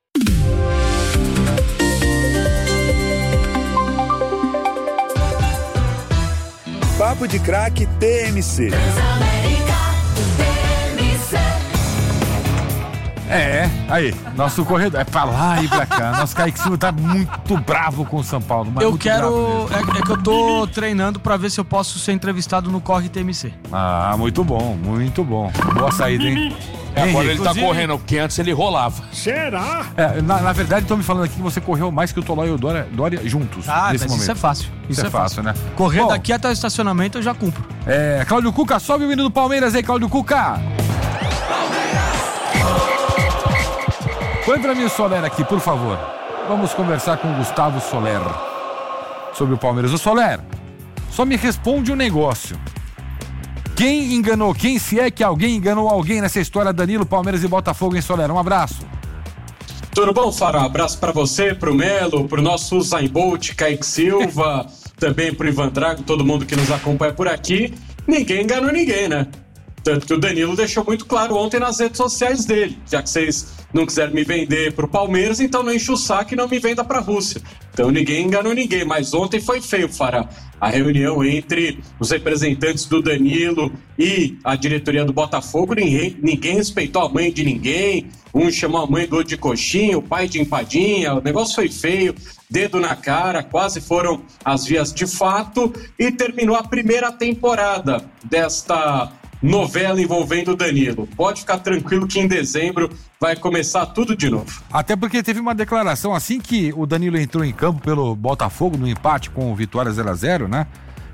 Papo de Craque TMC. Aí, nosso corredor, é pra lá e pra cá. Nosso Kaique Silva tá muito bravo com o São Paulo. Mas eu quero, é que eu tô treinando pra ver se eu posso ser entrevistado no Corre TMC. Ah, muito bom, muito bom. Boa saída, hein? Agora ele tá correndo, porque antes ele rolava. Será? Na verdade, estão me falando aqui que você correu mais que o Tolói e o Dória juntos. Nesse momento. Isso é fácil. Isso é fácil, né? Correr daqui até o estacionamento eu já cumpro. Cláudio Cuca, sobe o menino do Palmeiras aí, Cláudio Cuca. Põe pra mim o Soler aqui, por favor. Vamos conversar com o Gustavo Soler sobre o Palmeiras. O Soler, só me responde um negócio. Quem enganou quem, se é que alguém enganou alguém nessa história Danilo, Palmeiras e Botafogo, hein, Soler? Um abraço. Tudo bom, Faro? Um abraço pra você, pro Melo, pro nosso Usain Bolt, Kaique Silva, também pro Ivan Drago, todo mundo que nos acompanha por aqui. Ninguém enganou ninguém, né? Tanto que o Danilo deixou muito claro ontem nas redes sociais dele. Já que vocês não quiseram me vender pro Palmeiras, então não enche o saco e não me venda pra Rússia. Então ninguém enganou ninguém, mas ontem foi feio, Fará. A reunião entre os representantes do Danilo e a diretoria do Botafogo, ninguém respeitou a mãe de ninguém. Um chamou a mãe do outro de coxinha, o pai de empadinha. O negócio foi feio, dedo na cara, quase foram as vias de fato. E terminou a primeira temporada desta novela envolvendo o Danilo. Pode ficar tranquilo que em dezembro vai começar tudo de novo. Até porque teve uma declaração assim que o Danilo entrou em campo pelo Botafogo no empate com o Vitória 0-0, né?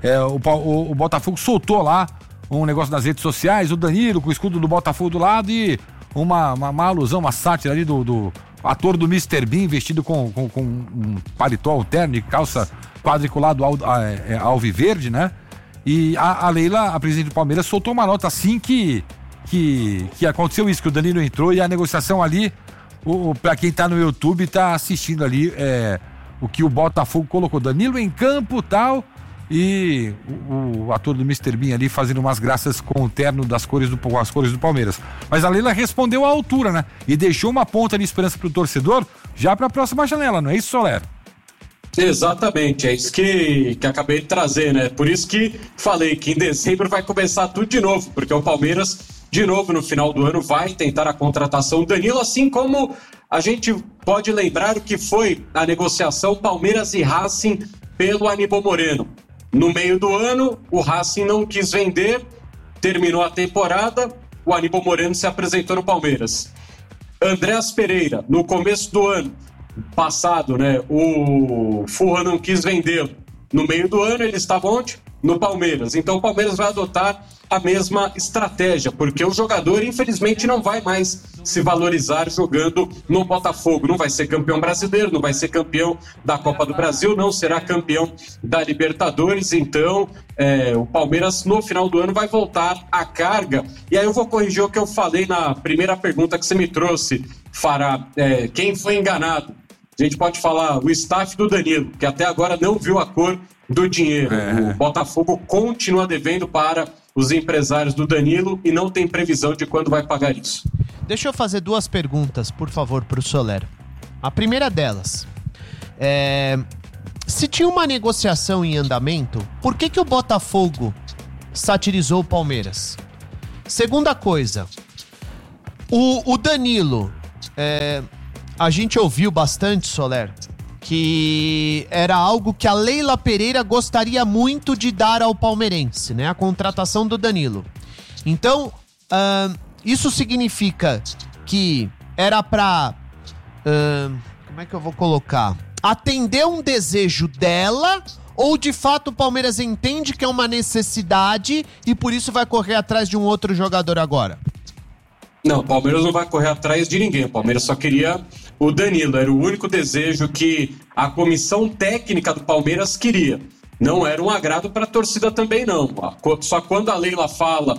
O Botafogo soltou lá um negócio nas redes sociais, o Danilo com o escudo do Botafogo do lado e uma alusão, uma sátira ali do ator do Mr. Bean vestido com um paletó, um terno e calça quadriculado alviverde, né? E a Leila, a presidente do Palmeiras, soltou uma nota assim que aconteceu isso, que o Danilo entrou e a negociação ali, pra quem tá no YouTube, tá assistindo ali o que o Botafogo colocou. Danilo em campo e tal, e o ator do Mr. Bean ali fazendo umas graças com o terno com as cores do Palmeiras. Mas a Leila respondeu à altura, né? E deixou uma ponta de esperança pro torcedor já pra próxima janela, não é isso, Soler? Exatamente, é isso que acabei de trazer, né? Por isso que falei que em dezembro vai começar tudo de novo, porque o Palmeiras, de novo, no final do ano, vai tentar a contratação do Danilo, assim como a gente pode lembrar o que foi a negociação Palmeiras e Racing pelo Aníbal Moreno. No meio do ano, o Racing não quis vender, terminou a temporada, o Aníbal Moreno se apresentou no Palmeiras. Andréas Pereira, no começo do ano passado, né? O Furra não quis vendê-lo. No meio do ano ele estava onde? No Palmeiras. Então o Palmeiras vai adotar a mesma estratégia, porque o jogador infelizmente não vai mais se valorizar jogando no Botafogo. Não vai ser campeão brasileiro, não vai ser campeão da Copa do Brasil, não será campeão da Libertadores. Então o Palmeiras no final do ano vai voltar à carga. E aí eu vou corrigir o que eu falei na primeira pergunta que você me trouxe, fará, quem foi enganado. A gente pode falar o staff do Danilo, que até agora não viu a cor do dinheiro. O Botafogo continua devendo para os empresários do Danilo e não tem previsão de quando vai pagar isso. Deixa eu fazer 2 perguntas, por favor, para o Soler. A primeira delas, se tinha uma negociação em andamento, por que o Botafogo satirizou o Palmeiras? Segunda coisa, o Danilo, a gente ouviu bastante, Soler, que era algo que a Leila Pereira gostaria muito de dar ao palmeirense, né? A contratação do Danilo. Então, isso significa que era pra... como é que eu vou colocar? Atender um desejo dela, ou de fato o Palmeiras entende que é uma necessidade e por isso vai correr atrás de um outro jogador agora? Não, o Palmeiras não vai correr atrás de ninguém. O Palmeiras só queria o Danilo. Era o único desejo que a comissão técnica do Palmeiras queria. Não era um agrado para a torcida também, não. Só quando a Leila fala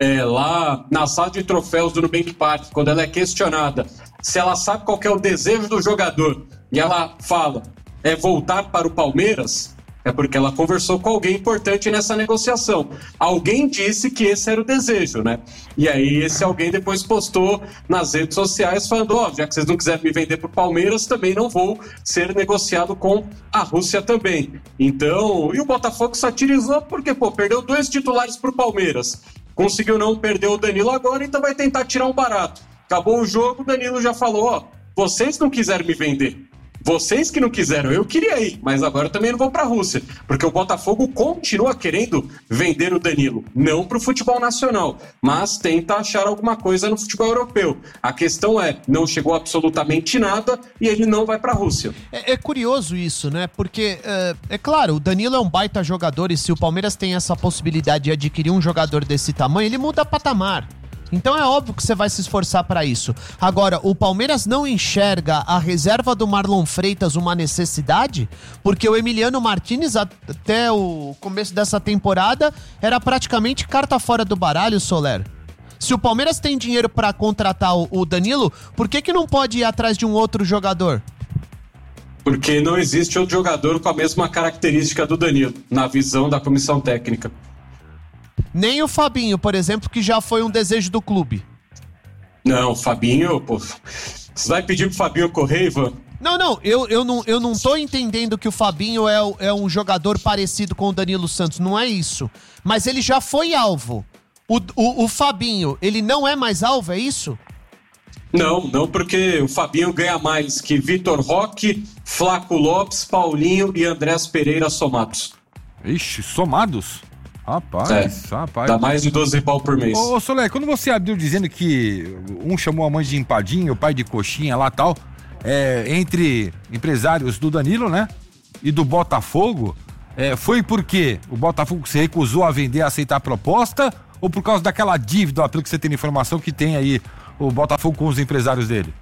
lá na sala de troféus do Nubank Park, quando ela é questionada se ela sabe qual que é o desejo do jogador e ela fala voltar para o Palmeiras, é porque ela conversou com alguém importante nessa negociação. Alguém disse que esse era o desejo, né? E aí esse alguém depois postou nas redes sociais falando, já que vocês não quiserem me vender pro Palmeiras, também não vou ser negociado com a Rússia também. Então, e o Botafogo satirizou porque, perdeu 2 titulares pro Palmeiras. Conseguiu não perder o Danilo agora, então vai tentar tirar um barato. Acabou o jogo, o Danilo já falou, vocês não quiseram me vender. Vocês que não quiseram, eu queria ir, mas agora eu também não vou pra Rússia, porque o Botafogo continua querendo vender o Danilo, não pro futebol nacional, mas tenta achar alguma coisa no futebol europeu. A questão não chegou absolutamente nada e ele não vai pra Rússia. É curioso isso, né? Porque, é claro, o Danilo é um baita jogador e se o Palmeiras tem essa possibilidade de adquirir um jogador desse tamanho, ele muda patamar. Então é óbvio que você vai se esforçar para isso. Agora, o Palmeiras não enxerga a reserva do Marlon Freitas uma necessidade? Porque o Emiliano Martínez, até o começo dessa temporada, era praticamente carta fora do baralho, Soler. Se o Palmeiras tem dinheiro para contratar o Danilo, por que não pode ir atrás de um outro jogador? Porque não existe outro jogador com a mesma característica do Danilo, na visão da comissão técnica. Nem o Fabinho, por exemplo, que já foi um desejo do clube. Não, o Fabinho, você vai pedir pro Fabinho correr, Ivan? Não, eu não tô entendendo que o Fabinho é um jogador parecido com o Danilo Santos, não é isso. Mas ele já foi alvo. O Fabinho, ele não é mais alvo, é isso? Não, porque o Fabinho ganha mais que Vitor Roque, Flaco Lopes, Paulinho e Andrés Pereira somados. Ixi, somados? Rapaz. Dá mais de 12 pau por mês. Ô, Soler, quando você abriu dizendo que um chamou a mãe de empadinha, o pai de coxinha lá e tal, entre empresários do Danilo, né, e do Botafogo, foi porque o Botafogo se recusou a vender, a aceitar a proposta, ou por causa daquela dívida, pelo que você tem informação, que tem aí o Botafogo com os empresários dele?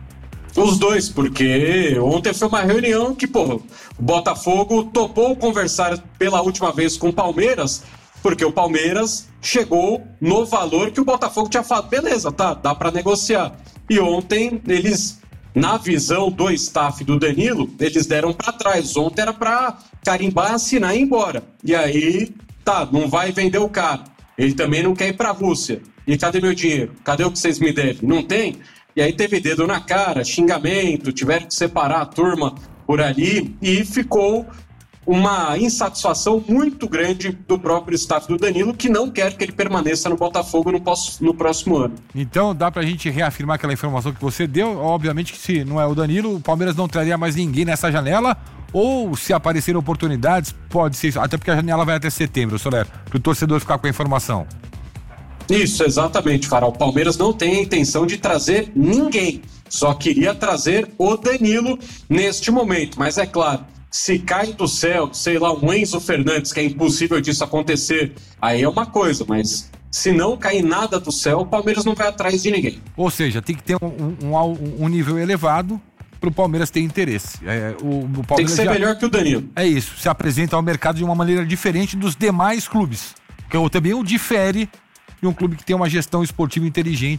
Os dois, porque ontem foi uma reunião que, o Botafogo topou conversar pela última vez com o Palmeiras, porque o Palmeiras chegou no valor que o Botafogo tinha falado. Beleza, tá, dá pra negociar. E ontem eles, na visão do staff do Danilo, eles deram pra trás. Ontem era pra carimbar, assinar e ir embora. E aí, não vai vender o cara. Ele também não quer ir pra Rússia. E cadê meu dinheiro? Cadê o que vocês me devem? Não tem? E aí teve dedo na cara, xingamento, tiveram que separar a turma por ali e ficou uma insatisfação muito grande do próprio staff do Danilo, que não quer que ele permaneça no Botafogo no próximo ano. Então dá pra gente reafirmar aquela informação que você deu, obviamente que se não é o Danilo, o Palmeiras não traria mais ninguém nessa janela, ou se aparecer oportunidades, pode ser, até porque a janela vai até setembro, Soler, pro torcedor ficar com a informação. Isso, exatamente, Farol. O Palmeiras não tem a intenção de trazer ninguém. Só queria trazer o Danilo neste momento. Mas é claro, se cai do céu, sei lá, um Enzo Fernandes, que é impossível disso acontecer, aí é uma coisa. Mas se não cair nada do céu, o Palmeiras não vai atrás de ninguém. Ou seja, tem que ter um nível elevado para o Palmeiras ter interesse. O Palmeiras tem que ser melhor que o Danilo. É isso, se apresenta ao mercado de uma maneira diferente dos demais clubes. Que também o difere de um clube que tem uma gestão esportiva inteligente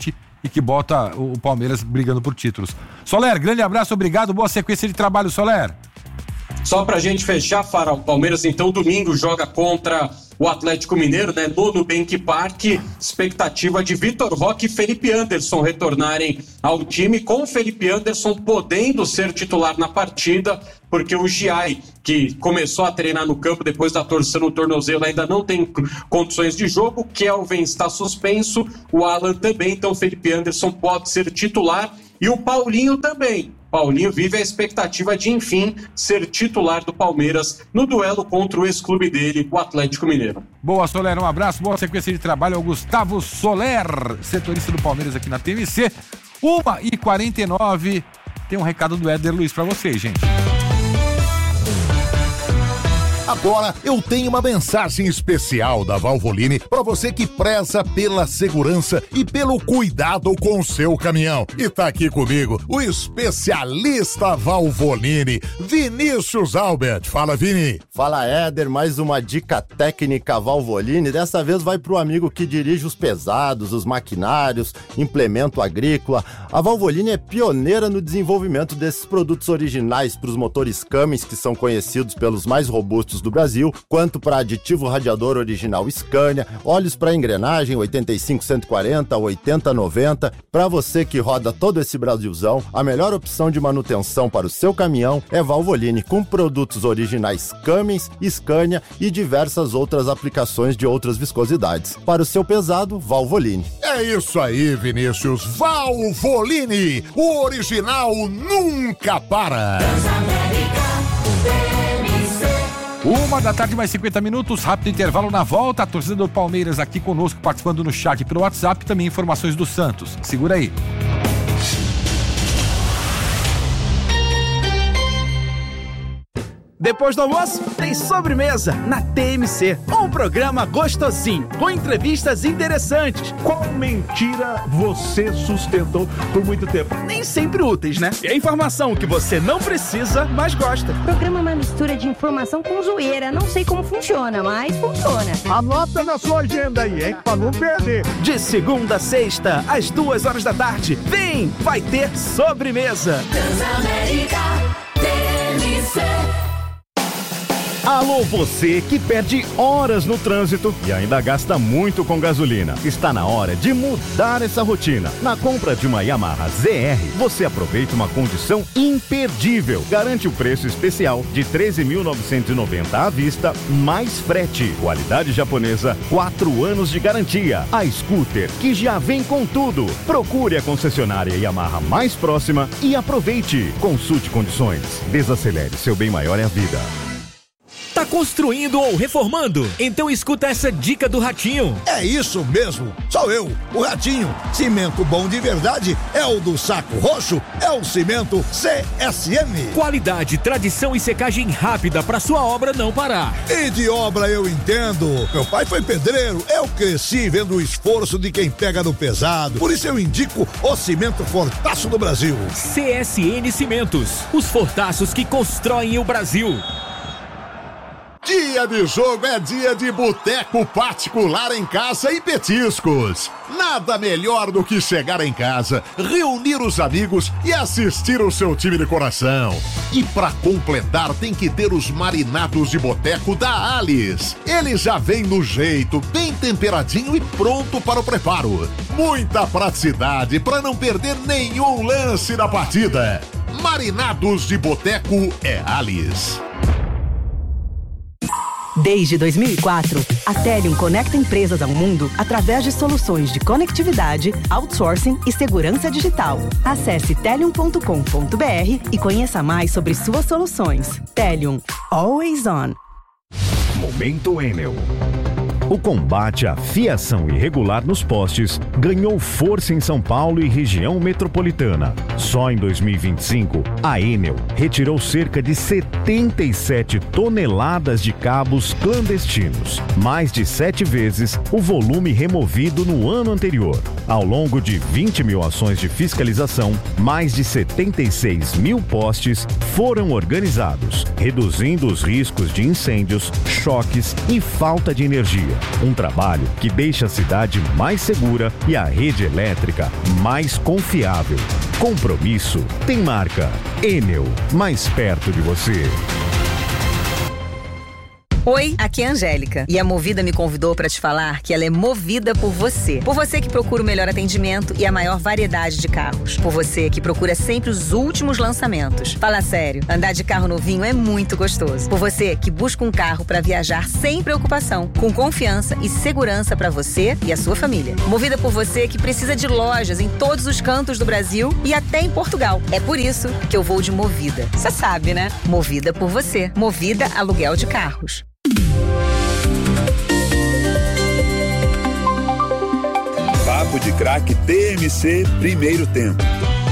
e que bota o Palmeiras brigando por títulos. Soler, grande abraço, obrigado, boa sequência de trabalho, Soler. Só pra gente fechar, Fara, o Palmeiras então domingo joga contra o Atlético Mineiro, né, no Nubank Park, expectativa de Vitor Roque e Felipe Anderson retornarem ao time, com o Felipe Anderson podendo ser titular na partida, porque o Giai, que começou a treinar no campo depois da torção no tornozelo, ainda não tem condições de jogo, o Kelvin está suspenso, o Alan também, então o Felipe Anderson pode ser titular, e o Paulinho também. Paulinho vive a expectativa de, enfim, ser titular do Palmeiras no duelo contra o ex-clube dele, o Atlético Mineiro. Boa, Soler, um abraço, boa sequência de trabalho ao Gustavo Soler, setorista do Palmeiras aqui na TMC. 1h49, tem um recado do Éder Luiz pra vocês, gente. Agora eu tenho uma mensagem especial da Valvoline para você que preza pela segurança e pelo cuidado com o seu caminhão. E tá aqui comigo o especialista Valvoline, Vinícius Albert. Fala, Vini. Fala, Éder. Mais uma dica técnica Valvoline. Dessa vez vai pro amigo que dirige os pesados, os maquinários, implemento agrícola. A Valvoline é pioneira no desenvolvimento desses produtos originais para os motores Cummins, que são conhecidos pelos mais robustos do Brasil, quanto para aditivo radiador original Scania, óleos para engrenagem 85-140, 80-90. Para você que roda todo esse Brasilzão, a melhor opção de manutenção para o seu caminhão é Valvoline, com produtos originais Cummins, Scania e diversas outras aplicações de outras viscosidades. Para o seu pesado, Valvoline. É isso aí, Vinícius. Valvoline, o original nunca para. 1h mais 50 minutos, rápido intervalo na volta. A torcida do Palmeiras aqui conosco, participando no chat pelo WhatsApp, também informações do Santos. Segura aí. Depois do almoço, tem sobremesa na TMC. Um programa gostosinho, com entrevistas interessantes. Qual mentira você sustentou por muito tempo? Nem sempre úteis, né? É informação que você não precisa, mas gosta. O programa é uma mistura de informação com zoeira. Não sei como funciona, mas funciona. Anota na sua agenda aí, hein? Pra não perder. De segunda a sexta, às 2h da tarde. Vem, vai ter sobremesa. Transamérica TMC. Alô, você que perde horas no trânsito e ainda gasta muito com gasolina. Está na hora de mudar essa rotina. Na compra de uma Yamaha ZR, você aproveita uma condição imperdível. Garante o preço especial de R$ 13.990 à vista, mais frete. Qualidade japonesa, 4 anos de garantia. A scooter que já vem com tudo. Procure a concessionária Yamaha mais próxima e aproveite. Consulte condições. Desacelere, seu bem maior é a vida. Tá construindo ou reformando? Então escuta essa dica do Ratinho. É isso mesmo, sou eu, o Ratinho. Cimento bom de verdade é o do Saco Roxo, é o cimento CSN. Qualidade, tradição e secagem rápida para sua obra não parar. E de obra eu entendo. Meu pai foi pedreiro, eu cresci vendo o esforço de quem pega no pesado. Por isso eu indico o cimento Fortaço do Brasil. CSN Cimentos, os fortaços que constroem o Brasil. Dia de jogo é dia de boteco particular em casa e petiscos. Nada melhor do que chegar em casa, reunir os amigos e assistir o seu time de coração. E pra completar tem que ter os marinados de boteco da Alice. Ele já vem no jeito, bem temperadinho e pronto para o preparo. Muita praticidade para não perder nenhum lance da partida. Marinados de boteco é Alice. Desde 2004, a Telium conecta empresas ao mundo através de soluções de conectividade, outsourcing e segurança digital. Acesse telium.com.br e conheça mais sobre suas soluções. Telium, always on. Momento Enel. O combate à fiação irregular nos postes ganhou força em São Paulo e região metropolitana. Só em 2025, a Enel retirou cerca de 77 toneladas de cabos clandestinos, mais de 7 vezes o volume removido no ano anterior. Ao longo de 20 mil ações de fiscalização, mais de 76 mil postes foram organizados, reduzindo os riscos de incêndios, choques e falta de energia. Um trabalho que deixa a cidade mais segura e a rede elétrica mais confiável. Compromisso tem marca. Enel, mais perto de você. Oi, aqui é a Angélica e a Movida me convidou para te falar que ela é movida por você. Por você que procura o melhor atendimento e a maior variedade de carros. Por você que procura sempre os últimos lançamentos. Fala sério, andar de carro novinho é muito gostoso. Por você que busca um carro para viajar sem preocupação, com confiança e segurança para você e a sua família. Movida por você que precisa de lojas em todos os cantos do Brasil e até em Portugal. É por isso que eu vou de Movida. Você sabe, né? Movida por você. Movida Aluguel de Carros. Papo de Craque TMC, primeiro tempo.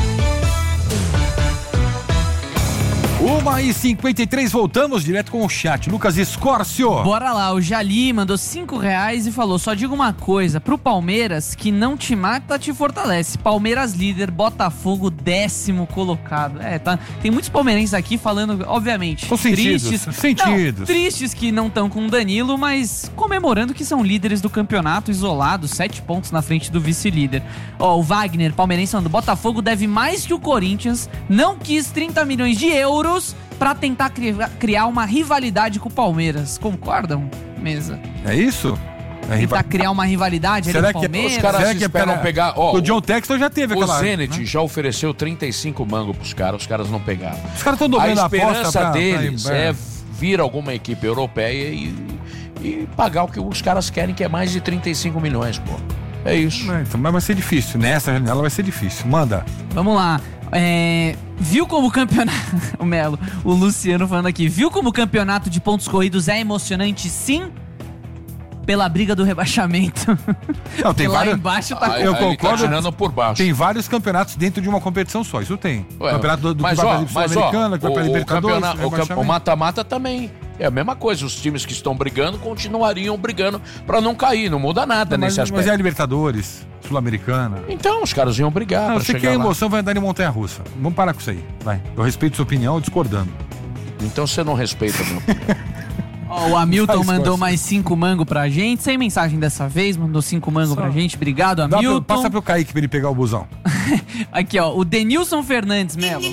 1h53, voltamos direto com o chat. Lucas Escórcio. Bora lá, o Jali mandou R$5 e falou: só digo uma coisa, pro Palmeiras, que não te mata, te fortalece. Palmeiras líder, Botafogo 10º colocado. Tá. Tem muitos palmeirenses aqui falando, obviamente, tristes. Não, tristes que não estão com o Danilo, mas comemorando que são líderes do campeonato, isolados, 7 pontos na frente do vice-líder. O Wagner, palmeirense, falando: Botafogo deve mais que o Corinthians, não quis 30 milhões de euros pra tentar criar uma rivalidade com o Palmeiras. Concordam, mesa? É isso? Tentar criar uma rivalidade ali com o Palmeiras? Os caras esperam pegar... o John Texton já teve aquela... O Zenit já ofereceu 35 mangos pros caras não pegaram. Os caras estão dobrando a aposta. A esperança deles é vir alguma equipe europeia e pagar o que os caras querem, que é mais de 35 milhões, pô. É isso. Mas vai ser difícil. Nessa janela vai ser difícil. Manda. Vamos lá. Viu como o campeonato... o Melo, o Luciano falando aqui. Viu como o campeonato de pontos corridos é emocionante, sim? Pela briga do rebaixamento. Não, tem vários... Lá embaixo tá... Eu concordo. Tá por baixo. Tem vários campeonatos dentro de uma competição só. Isso tem. Campeonato do Sul-Americano, que vai pra Libertadores. O mata-mata também. É a mesma coisa, os times que estão brigando continuariam brigando pra não cair, não muda nada nesse aspecto. Mas é a Libertadores, Sul-Americana. Então, os caras iam brigar. Você quer emoção, vai andar em montanha-russa. Vamos parar com isso aí, vai. Eu respeito sua opinião, discordando. Então você não respeita a minha opinião. O Hamilton mandou mais 5 mangos pra gente, sem mensagem dessa vez, mandou 5 mangos pra gente. Obrigado, Hamilton. Passa pro Kaique pra ele pegar o busão. Aqui, o Denilson Fernandes, Melo.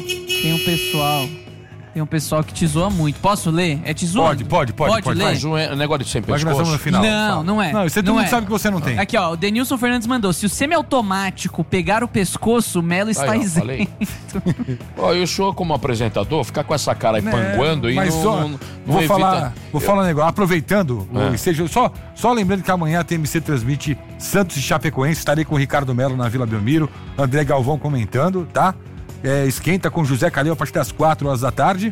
Tem um pessoal que te zoa muito. Posso ler? É te zoando? Pode ler? Mas é um negócio de sempre pescoço. No final. Não é. Não, isso todo mundo sabe que você não tem. Aqui, o Denilson Fernandes mandou: se o semiautomático pegar o pescoço, o Melo está isento. Eu sou como apresentador, ficar com essa cara aí panguando e não vou falar um negócio. Aproveitando, só lembrando que amanhã a TMC transmite Santos e Chapecoense. Estarei com o Ricardo Melo na Vila Belmiro, André Galvão comentando, tá? Esquenta com José Calil a partir das 4 horas da tarde.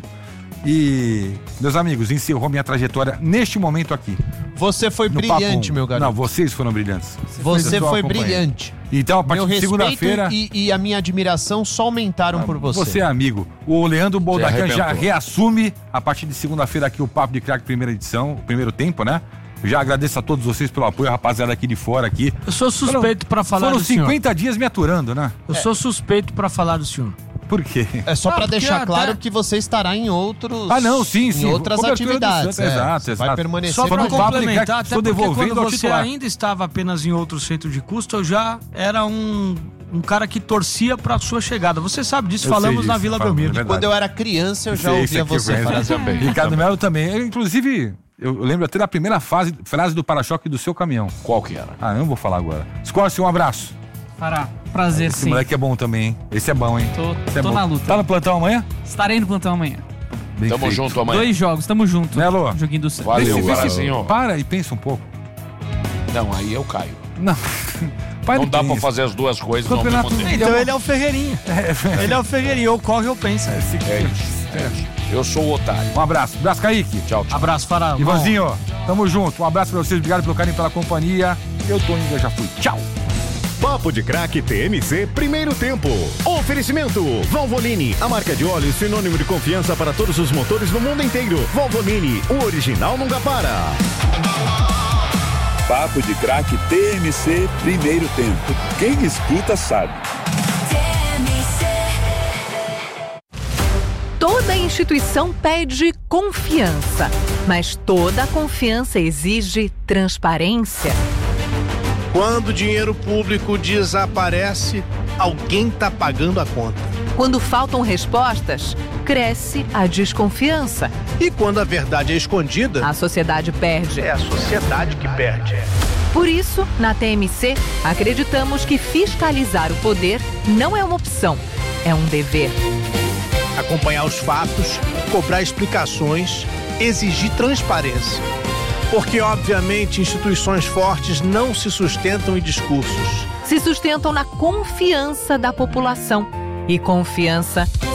E, meus amigos, encerrou minha trajetória neste momento aqui. Você foi brilhante, meu garoto. Não, vocês foram brilhantes. Você foi brilhante. Então, a partir de segunda-feira... E a minha admiração só aumentaram por você. Você é amigo. O Leandro Boldacan já reassume, a partir de segunda-feira, aqui o Papo de Craque primeira edição, primeiro tempo, né? Já agradeço a todos vocês pelo apoio, rapaziada aqui de fora aqui. Eu sou suspeito pra falar do senhor. Foram 50 dias me aturando, né? Eu sou suspeito pra falar do senhor. Por quê? É só pra deixar claro que você estará em outros... sim. Em outras atividades. Exato. Vai permanecer. Só pra complementar, até porque quando você titular. ainda estava apenas em outro centro de custo, eu já era um cara que torcia pra sua chegada. Você sabe disso, falamos na Vila Belmiro. Quando eu era criança, eu já ouvia você falar também. Ricardo Melo também. Inclusive... Eu lembro até da primeira frase do para-choque do seu caminhão. Qual que era? Eu não vou falar agora. Escorce, um abraço. Prazer, esse moleque é bom também, hein? Esse é bom, hein? Tô na luta. Tá no plantão amanhã? Estarei no plantão amanhã. Tamo junto amanhã. 2 jogos, tamo junto. Melo. Joguinho do Santos. Valeu, Guarazinho. Para e pensa um pouco. Não, aí eu caio. Não. Não dá pra fazer as duas coisas ao mesmo tempo. Então ele é o Ferreirinha. Ele é o Ferreirinha, ou corre ou pensa. É isso. Eu sou o otário. Um abraço. Abraço, Kaique. Tchau. Abraço, Faraó. Ivanzinho, tamo junto. Um abraço pra vocês. Obrigado pelo carinho, pela companhia. Eu tô indo, eu já fui. Tchau. Papo de Craque TMC, primeiro tempo. Oferecimento Valvoline, a marca de óleo sinônimo de confiança para todos os motores no mundo inteiro. Valvoline, o original nunca para. Papo de Craque TMC Primeiro Tempo. Quem escuta sabe. Toda instituição pede confiança, mas toda confiança exige transparência. Quando o dinheiro público desaparece, alguém está pagando a conta. Quando faltam respostas, cresce a desconfiança. E quando a verdade é escondida, a sociedade perde. É a sociedade que perde. Por isso, na TMC, acreditamos que fiscalizar o poder não é uma opção, é um dever. Acompanhar os fatos, cobrar explicações, exigir transparência. Porque, obviamente, instituições fortes não se sustentam em discursos. Se sustentam na confiança da população. E confiança